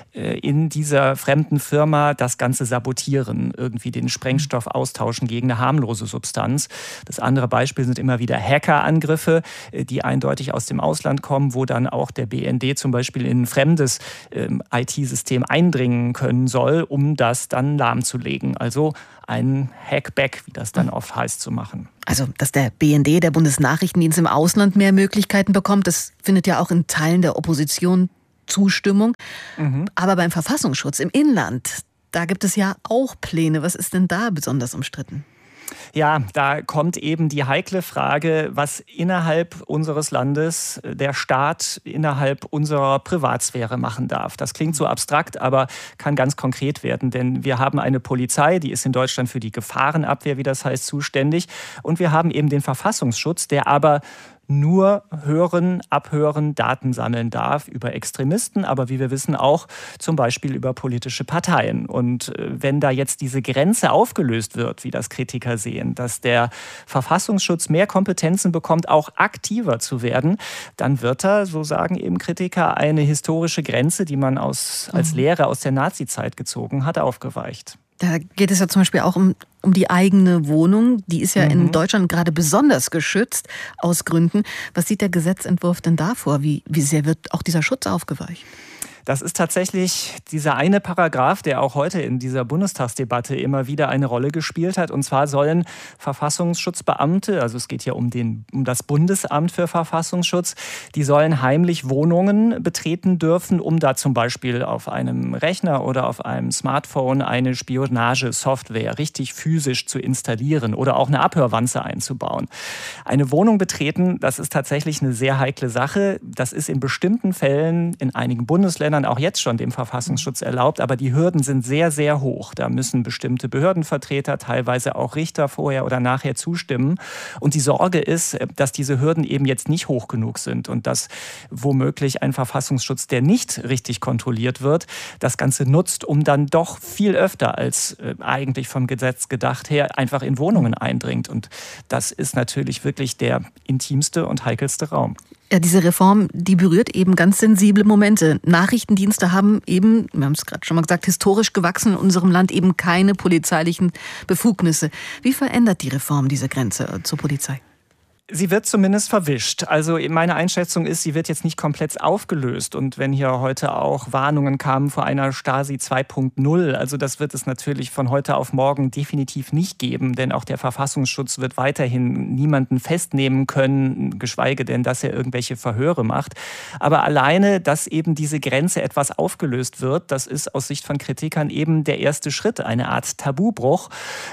in dieser fremden Firma das Ganze sabotieren, irgendwie den Sprengstoff austauschen gegen eine harmlose Substanz. Das andere Beispiel sind immer wieder Hackerangriffe, die eindeutig aus dem Ausland kommen, wo dann auch der BND zum Beispiel in ein fremdes IT-System eindringen können soll, um das dann lahmzulegen. Also ein Hackback, wie das dann oft heißt, zu machen. Also, dass der BND, der Bundesnachrichtendienst, im Ausland mehr Möglichkeiten bekommt, das findet ja auch in Teilen der Opposition Zustimmung. Aber beim Verfassungsschutz im Inland, da gibt es ja auch Pläne. Was ist denn da besonders umstritten? Ja, da kommt eben die heikle Frage, was innerhalb unseres Landes der Staat innerhalb unserer Privatsphäre machen darf. Das klingt so abstrakt, aber kann ganz konkret werden, denn wir haben eine Polizei, die ist in Deutschland für die Gefahrenabwehr, wie das heißt, zuständig. Und wir haben eben den Verfassungsschutz, der aber nur hören, abhören, Daten sammeln darf über Extremisten, aber wie wir wissen auch zum Beispiel über politische Parteien. Und wenn da jetzt diese Grenze aufgelöst wird, wie das Kritiker sehen, dass der Verfassungsschutz mehr Kompetenzen bekommt, auch aktiver zu werden, dann wird da, so sagen eben Kritiker, eine historische Grenze, die man als Lehre aus der Nazizeit gezogen hat, aufgeweicht. Da geht es ja zum Beispiel auch um die eigene Wohnung. Die ist ja in Deutschland gerade besonders geschützt aus Gründen. Was sieht der Gesetzentwurf denn da vor? Wie sehr wird auch dieser Schutz aufgeweicht? Das ist tatsächlich dieser eine Paragraph, der auch heute in dieser Bundestagsdebatte immer wieder eine Rolle gespielt hat. Und zwar sollen Verfassungsschutzbeamte, also es geht ja um das Bundesamt für Verfassungsschutz, die sollen heimlich Wohnungen betreten dürfen, um da zum Beispiel auf einem Rechner oder auf einem Smartphone eine Spionagesoftware richtig physisch zu installieren oder auch eine Abhörwanze einzubauen. Eine Wohnung betreten, das ist tatsächlich eine sehr heikle Sache. Das ist in bestimmten Fällen in einigen Bundesländern auch jetzt schon dem Verfassungsschutz erlaubt, aber die Hürden sind sehr, sehr hoch. Da müssen bestimmte Behördenvertreter, teilweise auch Richter vorher oder nachher zustimmen. Und die Sorge ist, dass diese Hürden eben jetzt nicht hoch genug sind und dass womöglich ein Verfassungsschutz, der nicht richtig kontrolliert wird, das Ganze nutzt, um dann doch viel öfter als eigentlich vom Gesetz gedacht her einfach in Wohnungen eindringt. Und das ist natürlich wirklich der intimste und heikelste Raum. Ja, diese Reform, die berührt eben ganz sensible Momente. Nachrichtendienste haben eben, wir haben es gerade schon mal gesagt, historisch gewachsen in unserem Land eben keine polizeilichen Befugnisse. Wie verändert die Reform diese Grenze zur Polizei? Sie wird zumindest verwischt. Also meine Einschätzung ist, sie wird jetzt nicht komplett aufgelöst. Und wenn hier heute auch Warnungen kamen vor einer Stasi 2.0, also das wird es natürlich von heute auf morgen definitiv nicht geben, denn auch der Verfassungsschutz wird weiterhin niemanden festnehmen können, geschweige denn, dass er irgendwelche Verhöre macht. Aber alleine, dass eben diese Grenze etwas aufgelöst wird, das ist aus Sicht von Kritikern eben der erste Schritt, eine Art Tabubruch.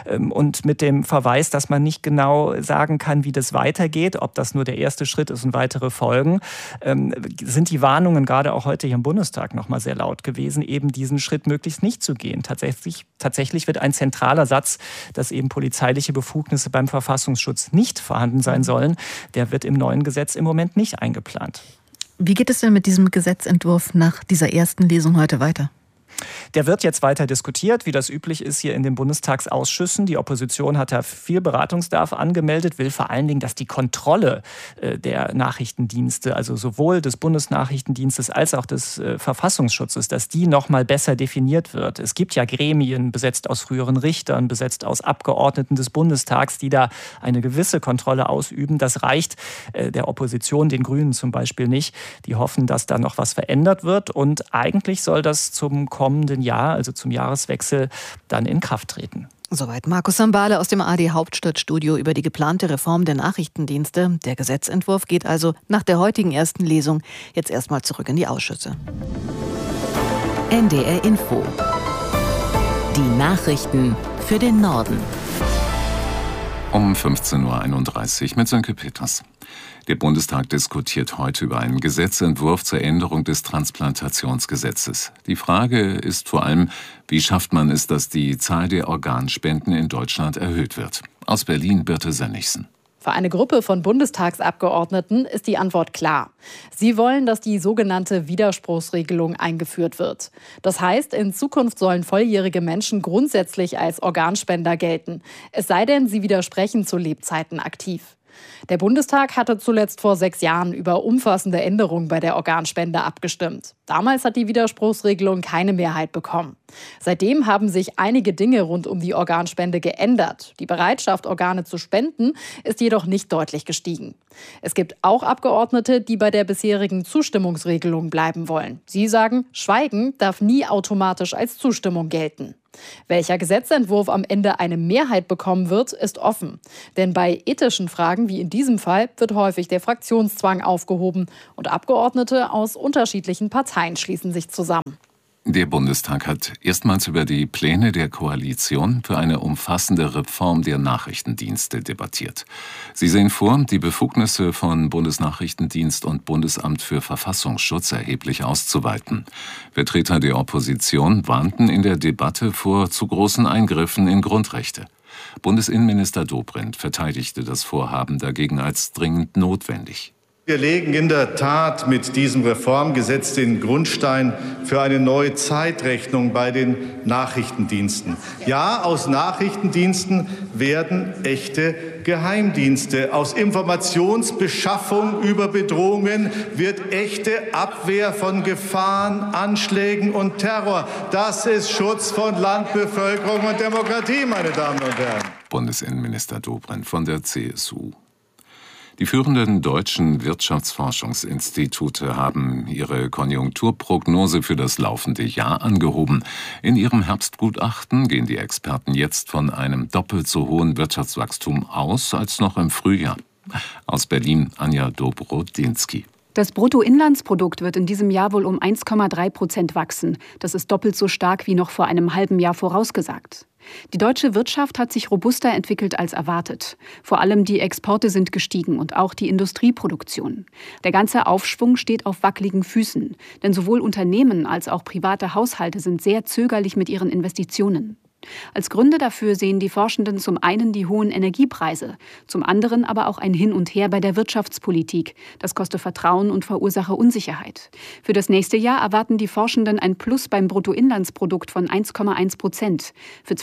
Und mit dem Verweis, dass man nicht genau sagen kann, wie das weitergeht, ob das nur der erste Schritt ist und weitere Folgen, sind die Warnungen gerade auch heute hier im Bundestag noch mal sehr laut gewesen, eben diesen Schritt möglichst nicht zu gehen. Tatsächlich wird ein zentraler Satz, dass eben polizeiliche Befugnisse beim Verfassungsschutz nicht vorhanden sein sollen, der wird im neuen Gesetz im Moment nicht eingeplant. Wie geht es denn mit diesem Gesetzentwurf nach dieser ersten Lesung heute weiter? Der wird jetzt weiter diskutiert, wie das üblich ist hier in den Bundestagsausschüssen. Die Opposition hat da viel Beratungsbedarf angemeldet, will vor allen Dingen, dass die Kontrolle der Nachrichtendienste, also sowohl des Bundesnachrichtendienstes als auch des Verfassungsschutzes, dass die noch mal besser definiert wird. Es gibt ja Gremien, besetzt aus früheren Richtern, besetzt aus Abgeordneten des Bundestags, die da eine gewisse Kontrolle ausüben. Das reicht der Opposition, den Grünen zum Beispiel nicht. Die hoffen, dass da noch was verändert wird. Und eigentlich soll das zum kommenden Jahr, also zum Jahreswechsel, dann in Kraft treten. Soweit Markus Sambale aus dem ARD Hauptstadtstudio über die geplante Reform der Nachrichtendienste. Der Gesetzentwurf geht also nach der heutigen ersten Lesung jetzt erstmal zurück in die Ausschüsse. NDR Info. Die Nachrichten für den Norden. Um 15.31 Uhr mit Sönke Peters. Der Bundestag diskutiert heute über einen Gesetzentwurf zur Änderung des Transplantationsgesetzes. Die Frage ist vor allem, wie schafft man es, dass die Zahl der Organspenden in Deutschland erhöht wird? Aus Berlin Birte Sönnigsen. Für eine Gruppe von Bundestagsabgeordneten ist die Antwort klar. Sie wollen, dass die sogenannte Widerspruchsregelung eingeführt wird. Das heißt, in Zukunft sollen volljährige Menschen grundsätzlich als Organspender gelten. Es sei denn, sie widersprechen zu Lebzeiten aktiv. Der Bundestag hatte zuletzt vor 6 Jahren über umfassende Änderungen bei der Organspende abgestimmt. Damals hat die Widerspruchsregelung keine Mehrheit bekommen. Seitdem haben sich einige Dinge rund um die Organspende geändert. Die Bereitschaft, Organe zu spenden, ist jedoch nicht deutlich gestiegen. Es gibt auch Abgeordnete, die bei der bisherigen Zustimmungsregelung bleiben wollen. Sie sagen, Schweigen darf nie automatisch als Zustimmung gelten. Welcher Gesetzentwurf am Ende eine Mehrheit bekommen wird, ist offen. Denn bei ethischen Fragen wie in diesem Fall wird häufig der Fraktionszwang aufgehoben und Abgeordnete aus unterschiedlichen Parteien schließen sich zusammen. Der Bundestag hat erstmals über die Pläne der Koalition für eine umfassende Reform der Nachrichtendienste debattiert. Sie sehen vor, die Befugnisse von Bundesnachrichtendienst und Bundesamt für Verfassungsschutz erheblich auszuweiten. Vertreter der Opposition warnten in der Debatte vor zu großen Eingriffen in Grundrechte. Bundesinnenminister Dobrindt verteidigte das Vorhaben dagegen als dringend notwendig. Wir legen in der Tat mit diesem Reformgesetz den Grundstein für eine neue Zeitrechnung bei den Nachrichtendiensten. Ja, aus Nachrichtendiensten werden echte Geheimdienste. Aus Informationsbeschaffung über Bedrohungen wird echte Abwehr von Gefahren, Anschlägen und Terror. Das ist Schutz von Land, Bevölkerung und Demokratie, meine Damen und Herren. Bundesinnenminister Dobrindt von der CSU. Die führenden deutschen Wirtschaftsforschungsinstitute haben ihre Konjunkturprognose für das laufende Jahr angehoben. In ihrem Herbstgutachten gehen die Experten jetzt von einem doppelt so hohen Wirtschaftswachstum aus als noch im Frühjahr. Aus Berlin Anja Dobrodinsky. Das Bruttoinlandsprodukt wird in diesem Jahr wohl um 1,3% wachsen. Das ist doppelt so stark wie noch vor einem halben Jahr vorausgesagt. Die deutsche Wirtschaft hat sich robuster entwickelt als erwartet. Vor allem die Exporte sind gestiegen und auch die Industrieproduktion. Der ganze Aufschwung steht auf wackeligen Füßen, denn sowohl Unternehmen als auch private Haushalte sind sehr zögerlich mit ihren Investitionen. Als Gründe dafür sehen die Forschenden zum einen die hohen Energiepreise, zum anderen aber auch ein Hin und Her bei der Wirtschaftspolitik. Das koste Vertrauen und verursache Unsicherheit. Für das nächste Jahr erwarten die Forschenden ein Plus beim Bruttoinlandsprodukt von 1,1%. Für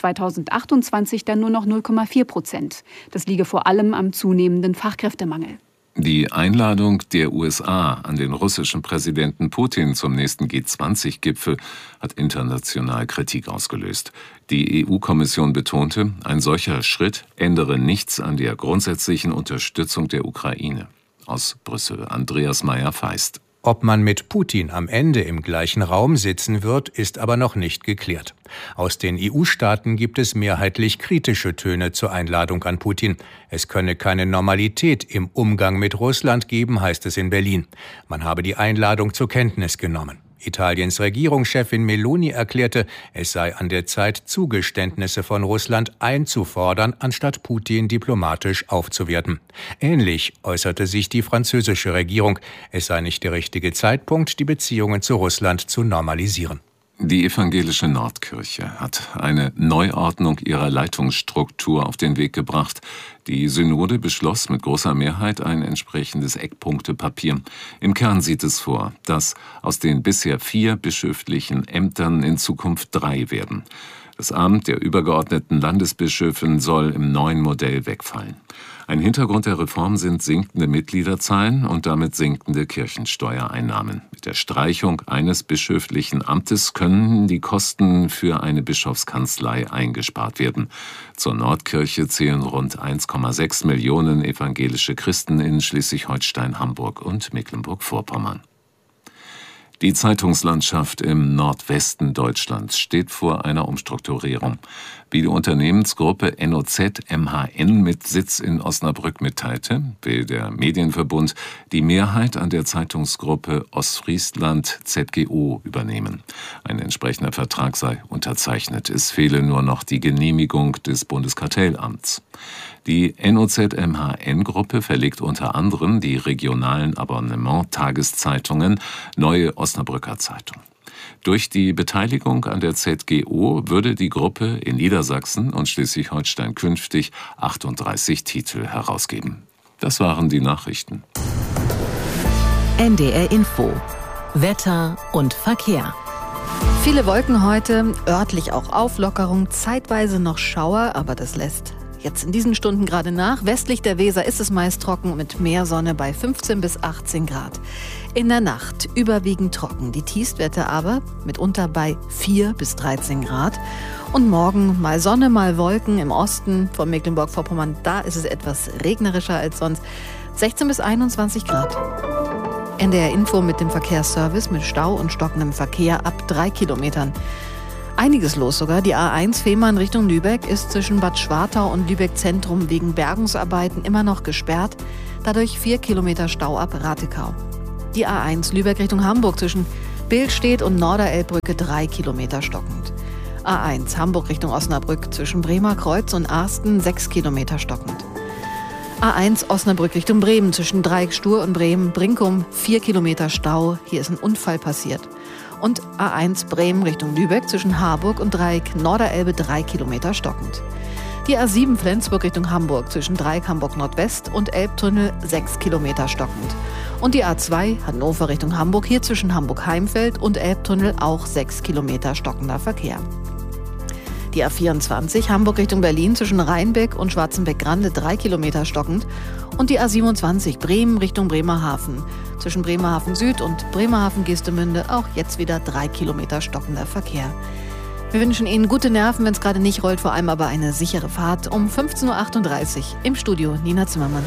2028 dann nur noch 0,4%. Das liege vor allem am zunehmenden Fachkräftemangel. Die Einladung der USA an den russischen Präsidenten Putin zum nächsten G20-Gipfel hat international Kritik ausgelöst. Die EU-Kommission betonte, ein solcher Schritt ändere nichts an der grundsätzlichen Unterstützung der Ukraine. Aus Brüssel Andreas Meyer-Feist. Ob man mit Putin am Ende im gleichen Raum sitzen wird, ist aber noch nicht geklärt. Aus den EU-Staaten gibt es mehrheitlich kritische Töne zur Einladung an Putin. Es könne keine Normalität im Umgang mit Russland geben, heißt es in Berlin. Man habe die Einladung zur Kenntnis genommen. Italiens Regierungschefin Meloni erklärte, es sei an der Zeit, Zugeständnisse von Russland einzufordern, anstatt Putin diplomatisch aufzuwerten. Ähnlich äußerte sich die französische Regierung. Es sei nicht der richtige Zeitpunkt, die Beziehungen zu Russland zu normalisieren. Die evangelische Nordkirche hat eine Neuordnung ihrer Leitungsstruktur auf den Weg gebracht. Die Synode beschloss mit großer Mehrheit ein entsprechendes Eckpunktepapier. Im Kern sieht es vor, dass aus den bisher 4 bischöflichen Ämtern in Zukunft 3 werden. Das Amt der übergeordneten Landesbischöfin soll im neuen Modell wegfallen. Ein Hintergrund der Reform sind sinkende Mitgliederzahlen und damit sinkende Kirchensteuereinnahmen. Mit der Streichung eines bischöflichen Amtes können die Kosten für eine Bischofskanzlei eingespart werden. Zur Nordkirche zählen rund 1,6 Millionen evangelische Christen in Schleswig-Holstein, Hamburg und Mecklenburg-Vorpommern. Die Zeitungslandschaft im Nordwesten Deutschlands steht vor einer Umstrukturierung. Wie die Unternehmensgruppe NOZ-MHN mit Sitz in Osnabrück mitteilte, will der Medienverbund die Mehrheit an der Zeitungsgruppe Ostfriesland ZGO übernehmen. Ein entsprechender Vertrag sei unterzeichnet. Es fehle nur noch die Genehmigung des Bundeskartellamts. Die NOZ-MHN-Gruppe verlegt unter anderem die regionalen Abonnement-Tageszeitungen Neue Osnabrücker Zeitung. Durch die Beteiligung an der ZGO würde die Gruppe in Niedersachsen und Schleswig-Holstein künftig 38 Titel herausgeben. Das waren die Nachrichten. NDR Info. Wetter und Verkehr. Viele Wolken heute, örtlich auch Auflockerung, zeitweise noch Schauer, aber das lässt jetzt in diesen Stunden gerade nach. Westlich der Weser ist es meist trocken mit mehr Sonne bei 15 bis 18 Grad. In der Nacht überwiegend trocken, die Tiefstwerte aber mitunter bei 4 bis 13 Grad. Und morgen mal Sonne, mal Wolken im Osten von Mecklenburg-Vorpommern. Da ist es etwas regnerischer als sonst. 16 bis 21 Grad. NDR Info mit dem Verkehrsservice mit Stau und stockendem Verkehr ab 3 Kilometern. Einiges los sogar. Die A1 Fehmarn Richtung Lübeck ist zwischen Bad Schwartau und Lübeck Zentrum wegen Bergungsarbeiten immer noch gesperrt. Dadurch 4 Kilometer Stau ab Ratekau. Die A1 Lübeck Richtung Hamburg zwischen Billstedt und Norderelbbrücke 3 Kilometer stockend. A1 Hamburg Richtung Osnabrück zwischen Bremer Kreuz und Arsten 6 Kilometer stockend. A1 Osnabrück Richtung Bremen zwischen Dreieck-Stur und Bremen-Brinkum 4 Kilometer Stau. Hier ist ein Unfall passiert. Und A1 Bremen Richtung Lübeck zwischen Harburg und Dreieck Norderelbe 3 Kilometer stockend. Die A7 Flensburg Richtung Hamburg zwischen Dreieck Hamburg Nordwest und Elbtunnel 6 Kilometer stockend. Und die A2 Hannover Richtung Hamburg hier zwischen Hamburg-Heimfeld und Elbtunnel auch 6 Kilometer stockender Verkehr. Die A24 Hamburg Richtung Berlin zwischen Rheinbeck und Schwarzenbeck-Grande 3 Kilometer stockend. Und die A27 Bremen Richtung Bremerhaven zwischen Bremerhaven Süd und Bremerhaven-Geestemünde auch jetzt wieder 3 Kilometer stockender Verkehr. Wir wünschen Ihnen gute Nerven, wenn es gerade nicht rollt, vor allem aber eine sichere Fahrt. Um 15.38 Uhr im Studio Nina Zimmermann.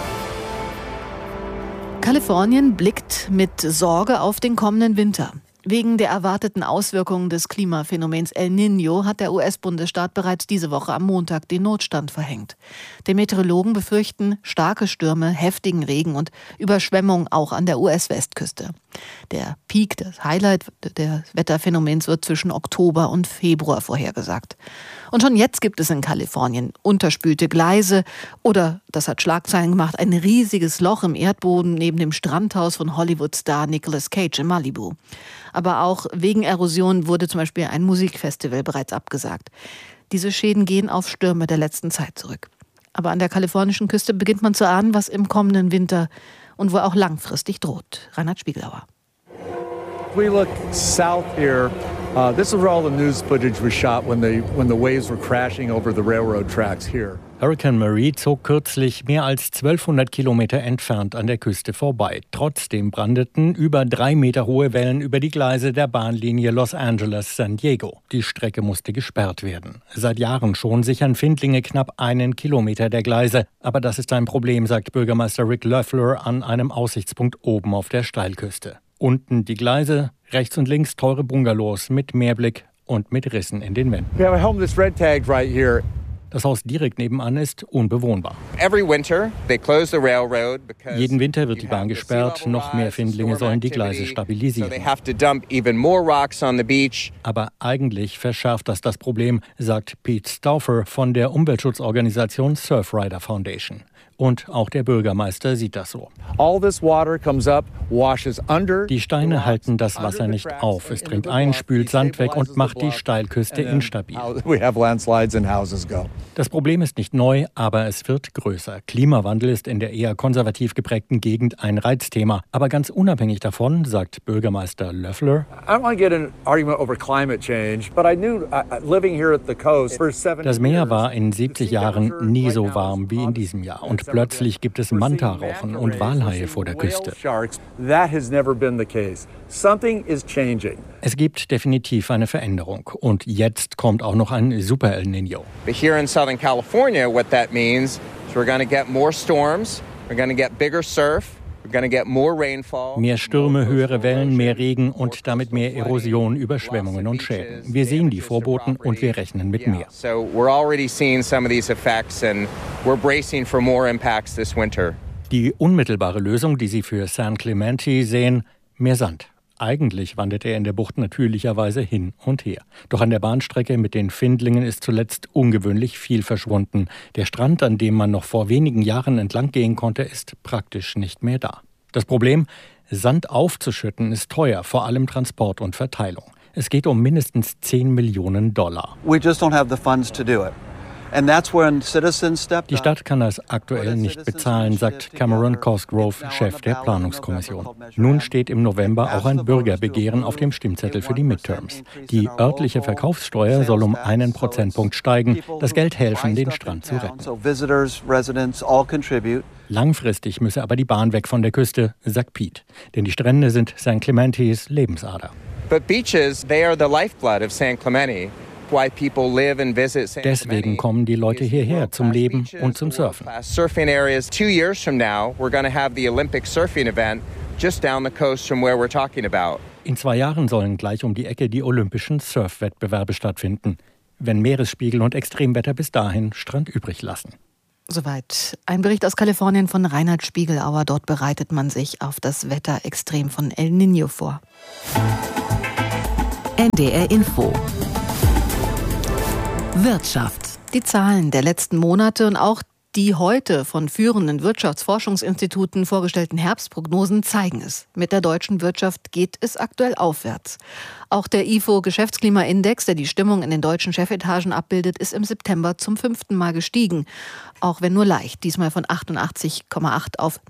Kalifornien blickt mit Sorge auf den kommenden Winter. Wegen der erwarteten Auswirkungen des Klimaphänomens El Niño hat der US-Bundesstaat bereits diese Woche am Montag den Notstand verhängt. Die Meteorologen befürchten starke Stürme, heftigen Regen und Überschwemmungen auch an der US-Westküste. Der Peak, das Highlight des Wetterphänomens wird zwischen Oktober und Februar vorhergesagt. Und schon jetzt gibt es in Kalifornien unterspülte Gleise oder, das hat Schlagzeilen gemacht, ein riesiges Loch im Erdboden neben dem Strandhaus von Hollywood-Star Nicolas Cage in Malibu. Aber auch wegen Erosion wurde zum Beispiel ein Musikfestival bereits abgesagt. Diese Schäden gehen auf Stürme der letzten Zeit zurück. Aber an der kalifornischen Küste beginnt man zu ahnen, was im kommenden Winter und wohl auch langfristig droht. Reinhard Spiegelauer. We look south here. This is where all the news footage was shot when the waves were crashing over the railroad tracks here. Hurricane Marie zog kürzlich mehr als 1200 Kilometer entfernt an der Küste vorbei. Trotzdem brandeten über 3 Meter hohe Wellen über die Gleise der Bahnlinie Los Angeles-San Diego. Die Strecke musste gesperrt werden. Seit Jahren schon sichern Findlinge knapp 1 Kilometer der Gleise. Aber das ist ein Problem, sagt Bürgermeister Rick Loeffler an einem Aussichtspunkt oben auf der Steilküste. Unten die Gleise, rechts und links teure Bungalows mit Meerblick und mit Rissen in den Wänden. We have a home that's red tagged right here. Das Haus direkt nebenan ist unbewohnbar. Jeden Winter wird die Bahn gesperrt, noch mehr Findlinge sollen die Gleise stabilisieren. Aber eigentlich verschärft das Problem, sagt Pete Stauffer von der Umweltschutzorganisation Surfrider Foundation. Und auch der Bürgermeister sieht das so. Die Steine halten das Wasser nicht auf. Es dringt ein, spült Sand weg und macht die Steilküste instabil. Das Problem ist nicht neu, aber es wird größer. Klimawandel ist in der eher konservativ geprägten Gegend ein Reizthema. Aber ganz unabhängig davon, sagt Bürgermeister Loeffler, das Meer war in 70 Jahren nie so warm wie in diesem Jahr. Und plötzlich gibt es Mantarauchen und Walhaie vor der Küste. Es gibt definitiv eine Veränderung. Und jetzt kommt auch noch ein Super El Niño. Here in Southern California, what that means is we're going to get more storms, we're going to get bigger surf. Mehr Stürme, höhere Wellen, mehr Regen und damit mehr Erosion, Überschwemmungen und Schäden. Wir sehen die Vorboten und wir rechnen mit mehr. Die unmittelbare Lösung, die sie für San Clemente sehen, mehr Sand. Eigentlich wandert er in der Bucht natürlicherweise hin und her. Doch an der Bahnstrecke mit den Findlingen ist zuletzt ungewöhnlich viel verschwunden. Der Strand, an dem man noch vor wenigen Jahren entlang gehen konnte, ist praktisch nicht mehr da. Das Problem, Sand aufzuschütten, ist teuer, vor allem Transport und Verteilung. Es geht um mindestens $10 Millionen. We just don't have the funds to do it. Die Stadt kann das aktuell nicht bezahlen, sagt Cameron Cosgrove, Chef der Planungskommission. Nun steht im November auch ein Bürgerbegehren auf dem Stimmzettel für die Midterms. Die örtliche Verkaufssteuer soll um 1 Prozentpunkt steigen. Das Geld helfen, den Strand zu retten. Langfristig müsse aber die Bahn weg von der Küste, sagt Pete. Denn die Strände sind San Clementis Lebensader. But beaches, they are the lifeblood of San Clemente. Deswegen kommen die Leute hierher zum Leben und zum Surfen. Surfing areas 2 years from now, we're going to have the Olympic surfing event just down the coast from where we're talking about. In 2 Jahren sollen gleich um die Ecke die olympischen Surfwettbewerbe stattfinden, wenn Meeresspiegel und Extremwetter bis dahin Strand übrig lassen. Soweit ein Bericht aus Kalifornien von Reinhard Spiegelauer. Dort bereitet man sich auf das Wetterextrem von El Niño vor. NDR Info. Wirtschaft. Die Zahlen der letzten Monate und auch die heute von führenden Wirtschaftsforschungsinstituten vorgestellten Herbstprognosen zeigen es. Mit der deutschen Wirtschaft geht es aktuell aufwärts. Auch der IFO-Geschäftsklimaindex, der die Stimmung in den deutschen Chefetagen abbildet, ist im September zum 5. Mal gestiegen. Auch wenn nur leicht, diesmal von 88,8 auf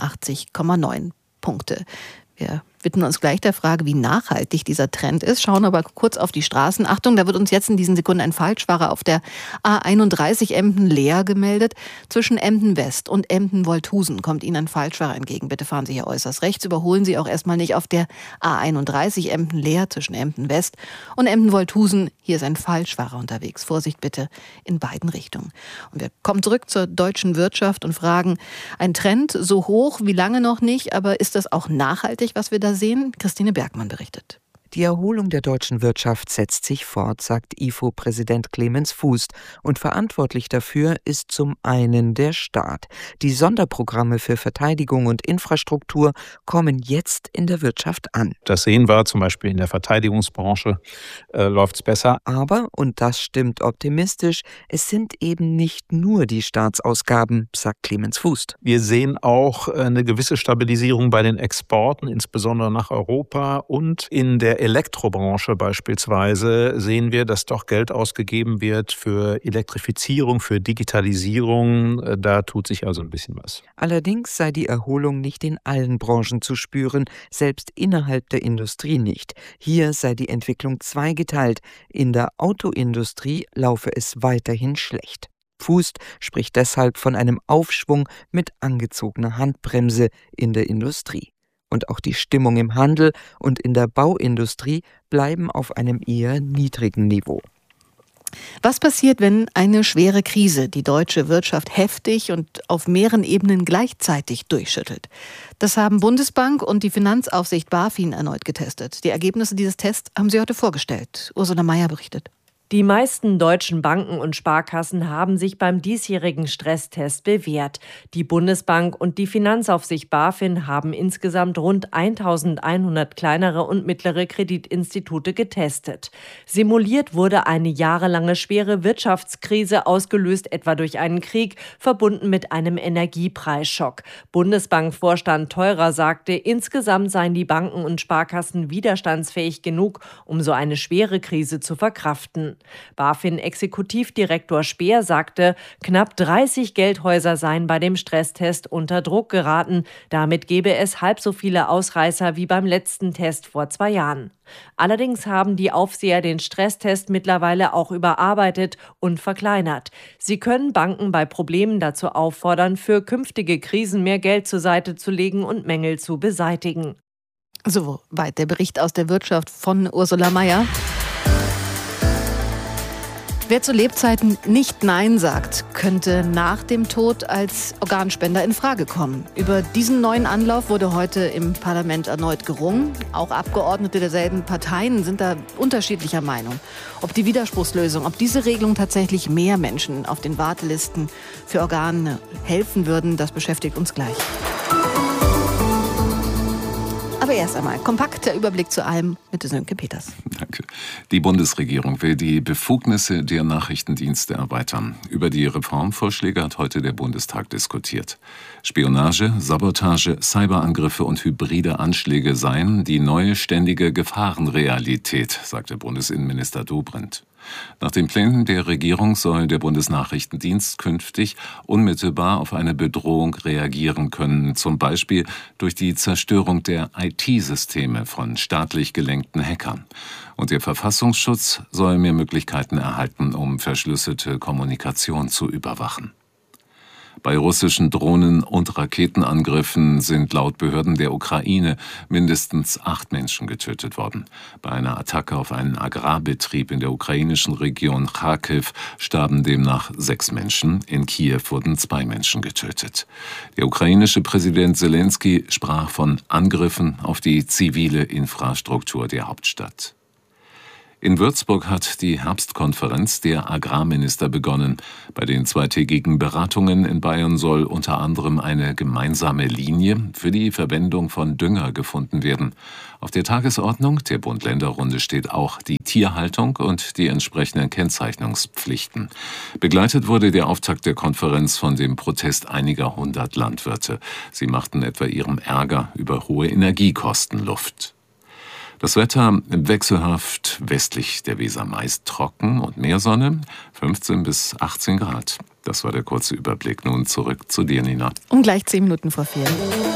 89,9 Punkte. Wir widmen uns gleich der Frage, wie nachhaltig dieser Trend ist, schauen aber kurz auf die Straßen. Achtung, da wird uns jetzt in diesen Sekunden ein Falschfahrer auf der A31 Emden-Leer gemeldet. Zwischen Emden-West und Emden-Wolthusen kommt Ihnen ein Falschfahrer entgegen. Bitte fahren Sie hier äußerst rechts. Überholen Sie auch erstmal nicht auf der A31 Emden-Leer zwischen Emden-West und Emden-Wolthusen. Hier ist ein Falschfahrer unterwegs. Vorsicht bitte in beiden Richtungen. Und wir kommen zurück zur deutschen Wirtschaft und fragen, ein Trend so hoch wie lange noch nicht, aber ist das auch nachhaltig, was wir da sehen? Christine Bergmann berichtet. Die Erholung der deutschen Wirtschaft setzt sich fort, sagt IFO-Präsident Clemens Fußt. Und verantwortlich dafür ist zum einen der Staat. Die Sonderprogramme für Verteidigung und Infrastruktur kommen jetzt in der Wirtschaft an. Das sehen wir zum Beispiel in der Verteidigungsbranche, läuft es besser. Aber, und das stimmt optimistisch, es sind eben nicht nur die Staatsausgaben, sagt Clemens Fußt. Wir sehen auch eine gewisse Stabilisierung bei den Exporten, insbesondere nach Europa, und in der Elektrobranche beispielsweise sehen wir, dass doch Geld ausgegeben wird für Elektrifizierung, für Digitalisierung. Da tut sich also ein bisschen was. Allerdings sei die Erholung nicht in allen Branchen zu spüren, selbst innerhalb der Industrie nicht. Hier sei die Entwicklung zweigeteilt. In der Autoindustrie laufe es weiterhin schlecht. Fußt spricht deshalb von einem Aufschwung mit angezogener Handbremse in der Industrie. Und auch die Stimmung im Handel und in der Bauindustrie bleiben auf einem eher niedrigen Niveau. Was passiert, wenn eine schwere Krise die deutsche Wirtschaft heftig und auf mehreren Ebenen gleichzeitig durchschüttelt? Das haben Bundesbank und die Finanzaufsicht BaFin erneut getestet. Die Ergebnisse dieses Tests haben sie heute vorgestellt. Ursula Mayer berichtet. Die meisten deutschen Banken und Sparkassen haben sich beim diesjährigen Stresstest bewährt. Die Bundesbank und die Finanzaufsicht BaFin haben insgesamt rund 1.100 kleinere und mittlere Kreditinstitute getestet. Simuliert wurde eine jahrelange schwere Wirtschaftskrise, ausgelöst etwa durch einen Krieg, verbunden mit einem Energiepreisschock. Bundesbankvorstand Theurer sagte, insgesamt seien die Banken und Sparkassen widerstandsfähig genug, um so eine schwere Krise zu verkraften. BaFin-Exekutivdirektor Speer sagte, knapp 30 Geldhäuser seien bei dem Stresstest unter Druck geraten. Damit gebe es halb so viele Ausreißer wie beim letzten Test vor 2 Jahren. Allerdings haben die Aufseher den Stresstest mittlerweile auch überarbeitet und verkleinert. Sie können Banken bei Problemen dazu auffordern, für künftige Krisen mehr Geld zur Seite zu legen und Mängel zu beseitigen. Soweit der Bericht aus der Wirtschaft von Ursula Mayer. Wer zu Lebzeiten nicht Nein sagt, könnte nach dem Tod als Organspender in Frage kommen. Über diesen neuen Anlauf wurde heute im Parlament erneut gerungen. Auch Abgeordnete derselben Parteien sind da unterschiedlicher Meinung. Ob die Widerspruchslösung, ob diese Regelung tatsächlich mehr Menschen auf den Wartelisten für Organe helfen würden, das beschäftigt uns gleich. Aber erst einmal kompakt der Überblick zu allem mit Sönke Peters. Danke. Die Bundesregierung will die Befugnisse der Nachrichtendienste erweitern. Über die Reformvorschläge hat heute der Bundestag diskutiert. Spionage, Sabotage, Cyberangriffe und hybride Anschläge seien die neue ständige Gefahrenrealität, sagte Bundesinnenminister Dobrindt. Nach den Plänen der Regierung soll der Bundesnachrichtendienst künftig unmittelbar auf eine Bedrohung reagieren können, zum Beispiel durch die Zerstörung der IT-Systeme von staatlich gelenkten Hackern. Und der Verfassungsschutz soll mehr Möglichkeiten erhalten, um verschlüsselte Kommunikation zu überwachen. Bei russischen Drohnen- und Raketenangriffen sind laut Behörden der Ukraine mindestens 8 Menschen getötet worden. Bei einer Attacke auf einen Agrarbetrieb in der ukrainischen Region Charkiw starben demnach 6 Menschen. In Kiew wurden 2 Menschen getötet. Der ukrainische Präsident Selenskyj sprach von Angriffen auf die zivile Infrastruktur der Hauptstadt. In Würzburg hat die Herbstkonferenz der Agrarminister begonnen. Bei den zweitägigen Beratungen in Bayern soll unter anderem eine gemeinsame Linie für die Verwendung von Dünger gefunden werden. Auf der Tagesordnung der Bund-Länder-Runde steht auch die Tierhaltung und die entsprechenden Kennzeichnungspflichten. Begleitet wurde der Auftakt der Konferenz von dem Protest einiger 100 Landwirte. Sie machten etwa ihrem Ärger über hohe Energiekosten Luft. Das Wetter wechselhaft westlich der Weser meist trocken und mehr Sonne, 15 bis 18 Grad. Das war der kurze Überblick. Nun zurück zu dir, Nina. Um gleich 10 Minuten vor 4.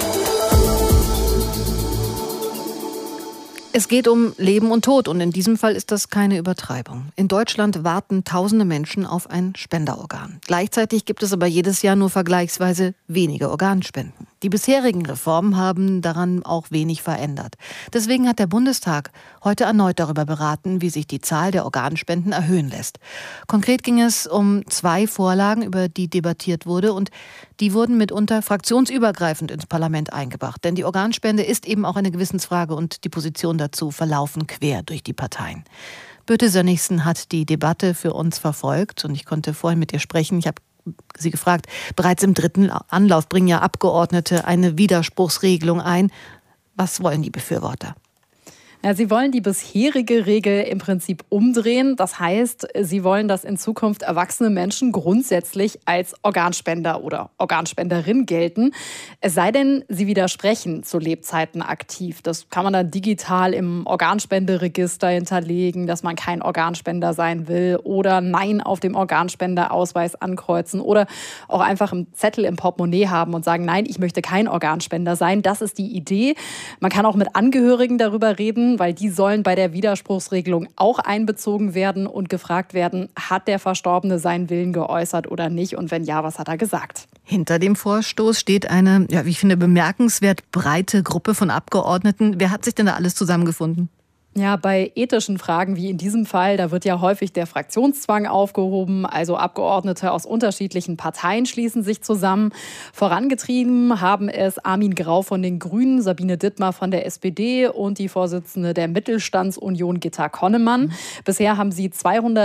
Es geht um Leben und Tod und in diesem Fall ist das keine Übertreibung. In Deutschland warten tausende Menschen auf ein Spenderorgan. Gleichzeitig gibt es aber jedes Jahr nur vergleichsweise wenige Organspenden. Die bisherigen Reformen haben daran auch wenig verändert. Deswegen hat der Bundestag heute erneut darüber beraten, wie sich die Zahl der Organspenden erhöhen lässt. Konkret ging es um 2 Vorlagen, über die debattiert wurde und die wurden mitunter fraktionsübergreifend ins Parlament eingebracht. Denn die Organspende ist eben auch eine Gewissensfrage und die Positionen dazu verlaufen quer durch die Parteien. Birte Sönnigsen hat die Debatte für uns verfolgt und ich konnte vorhin mit ihr sprechen. Ich habe sie gefragt, bereits im 3. Anlauf bringen ja Abgeordnete eine Widerspruchsregelung ein. Was wollen die Befürworter? Ja, sie wollen die bisherige Regel im Prinzip umdrehen. Das heißt, sie wollen, dass in Zukunft erwachsene Menschen grundsätzlich als Organspender oder Organspenderin gelten. Es sei denn, sie widersprechen zu Lebzeiten aktiv. Das kann man dann digital im Organspenderegister hinterlegen, dass man kein Organspender sein will oder Nein auf dem Organspenderausweis ankreuzen oder auch einfach einen Zettel im Portemonnaie haben und sagen, nein, ich möchte kein Organspender sein. Das ist die Idee. Man kann auch mit Angehörigen darüber reden, weil die sollen bei der Widerspruchsregelung auch einbezogen werden und gefragt werden, hat der Verstorbene seinen Willen geäußert oder nicht und wenn ja, was hat er gesagt? Hinter dem Vorstoß steht eine, wie ich finde, bemerkenswert breite Gruppe von Abgeordneten. Wer hat sich denn da alles zusammengefunden? Ja, bei ethischen Fragen wie in diesem Fall, da wird ja häufig der Fraktionszwang aufgehoben. Also Abgeordnete aus unterschiedlichen Parteien schließen sich zusammen. Vorangetrieben haben es Armin Grau von den Grünen, Sabine Dittmar von der SPD und die Vorsitzende der Mittelstandsunion Gitta Konnemann. Bisher haben sie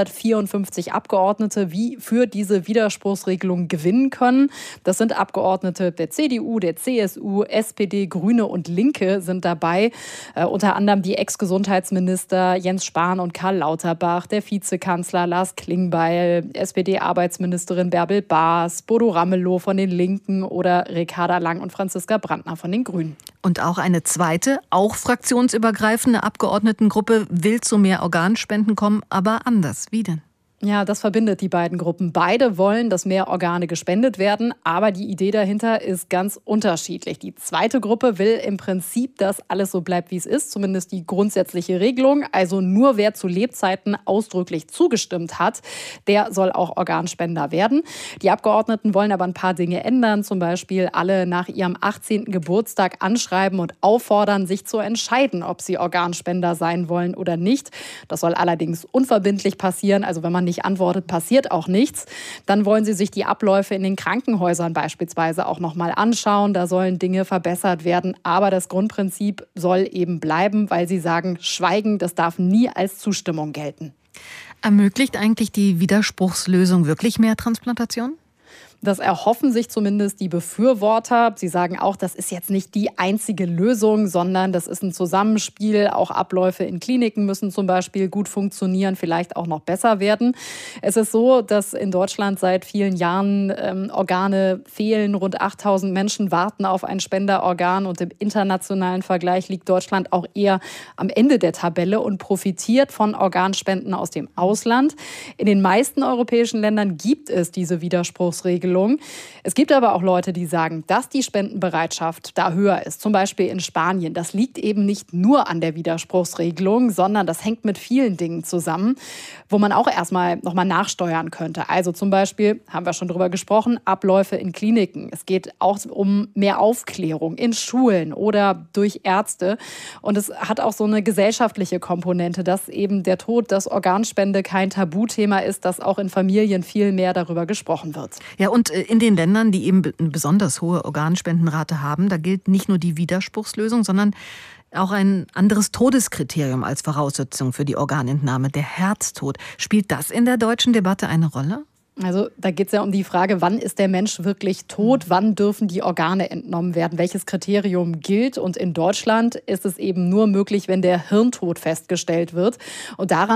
254 Abgeordnete für diese Widerspruchsregelung gewinnen können. Das sind Abgeordnete der CDU, der CSU, SPD, Grüne und Linke sind dabei. Unter anderem die Ex-Gesundheitsminister Jens Spahn und Karl Lauterbach, der Vizekanzler Lars Klingbeil, SPD-Arbeitsministerin Bärbel Baas, Bodo Ramelow von den Linken oder Ricarda Lang und Franziska Brandner von den Grünen. Und auch eine zweite, auch fraktionsübergreifende Abgeordnetengruppe will zu mehr Organspenden kommen, aber anders. Wie denn? Ja, das verbindet die beiden Gruppen. Beide wollen, dass mehr Organe gespendet werden, aber die Idee dahinter ist ganz unterschiedlich. Die zweite Gruppe will im Prinzip, dass alles so bleibt, wie es ist, zumindest die grundsätzliche Regelung. Also nur wer zu Lebzeiten ausdrücklich zugestimmt hat, der soll auch Organspender werden. Die Abgeordneten wollen aber ein paar Dinge ändern, zum Beispiel alle nach ihrem 18. Geburtstag anschreiben und auffordern, sich zu entscheiden, ob sie Organspender sein wollen oder nicht. Das soll allerdings unverbindlich passieren, also wenn man nicht antwortet, passiert auch nichts. Dann wollen sie sich die Abläufe in den Krankenhäusern beispielsweise auch noch mal anschauen. Da sollen Dinge verbessert werden. Aber das Grundprinzip soll eben bleiben, weil sie sagen, Schweigen, das darf nie als Zustimmung gelten. Ermöglicht eigentlich die Widerspruchslösung wirklich mehr Transplantation? Das erhoffen sich zumindest die Befürworter. Sie sagen auch, das ist jetzt nicht die einzige Lösung, sondern das ist ein Zusammenspiel. Auch Abläufe in Kliniken müssen zum Beispiel gut funktionieren, vielleicht auch noch besser werden. Es ist so, dass in Deutschland seit vielen Jahren Organe fehlen. Rund 8.000 Menschen warten auf ein Spenderorgan und im internationalen Vergleich liegt Deutschland auch eher am Ende der Tabelle und profitiert von Organspenden aus dem Ausland. In den meisten europäischen Ländern gibt es diese Widerspruchsregelung. Es gibt aber auch Leute, die sagen, dass die Spendenbereitschaft da höher ist. Zum Beispiel in Spanien. Das liegt eben nicht nur an der Widerspruchsregelung, sondern das hängt mit vielen Dingen zusammen, wo man auch erstmal nochmal nachsteuern könnte. Also zum Beispiel, haben wir schon drüber gesprochen, Abläufe in Kliniken. Es geht auch um mehr Aufklärung in Schulen oder durch Ärzte. Und es hat auch so eine gesellschaftliche Komponente, dass eben der Tod, dass Organspende kein Tabuthema ist, dass auch in Familien viel mehr darüber gesprochen wird. Ja, und in den Ländern, die eben eine besonders hohe Organspendenrate haben, da gilt nicht nur die Widerspruchslösung, sondern auch ein anderes Todeskriterium als Voraussetzung für die Organentnahme, der Herztod. Spielt das in der deutschen Debatte eine Rolle? Also da geht es ja um die Frage, wann ist der Mensch wirklich tot, wann dürfen die Organe entnommen werden, welches Kriterium gilt. Und in Deutschland ist es eben nur möglich, wenn der Hirntod festgestellt wird. Und daran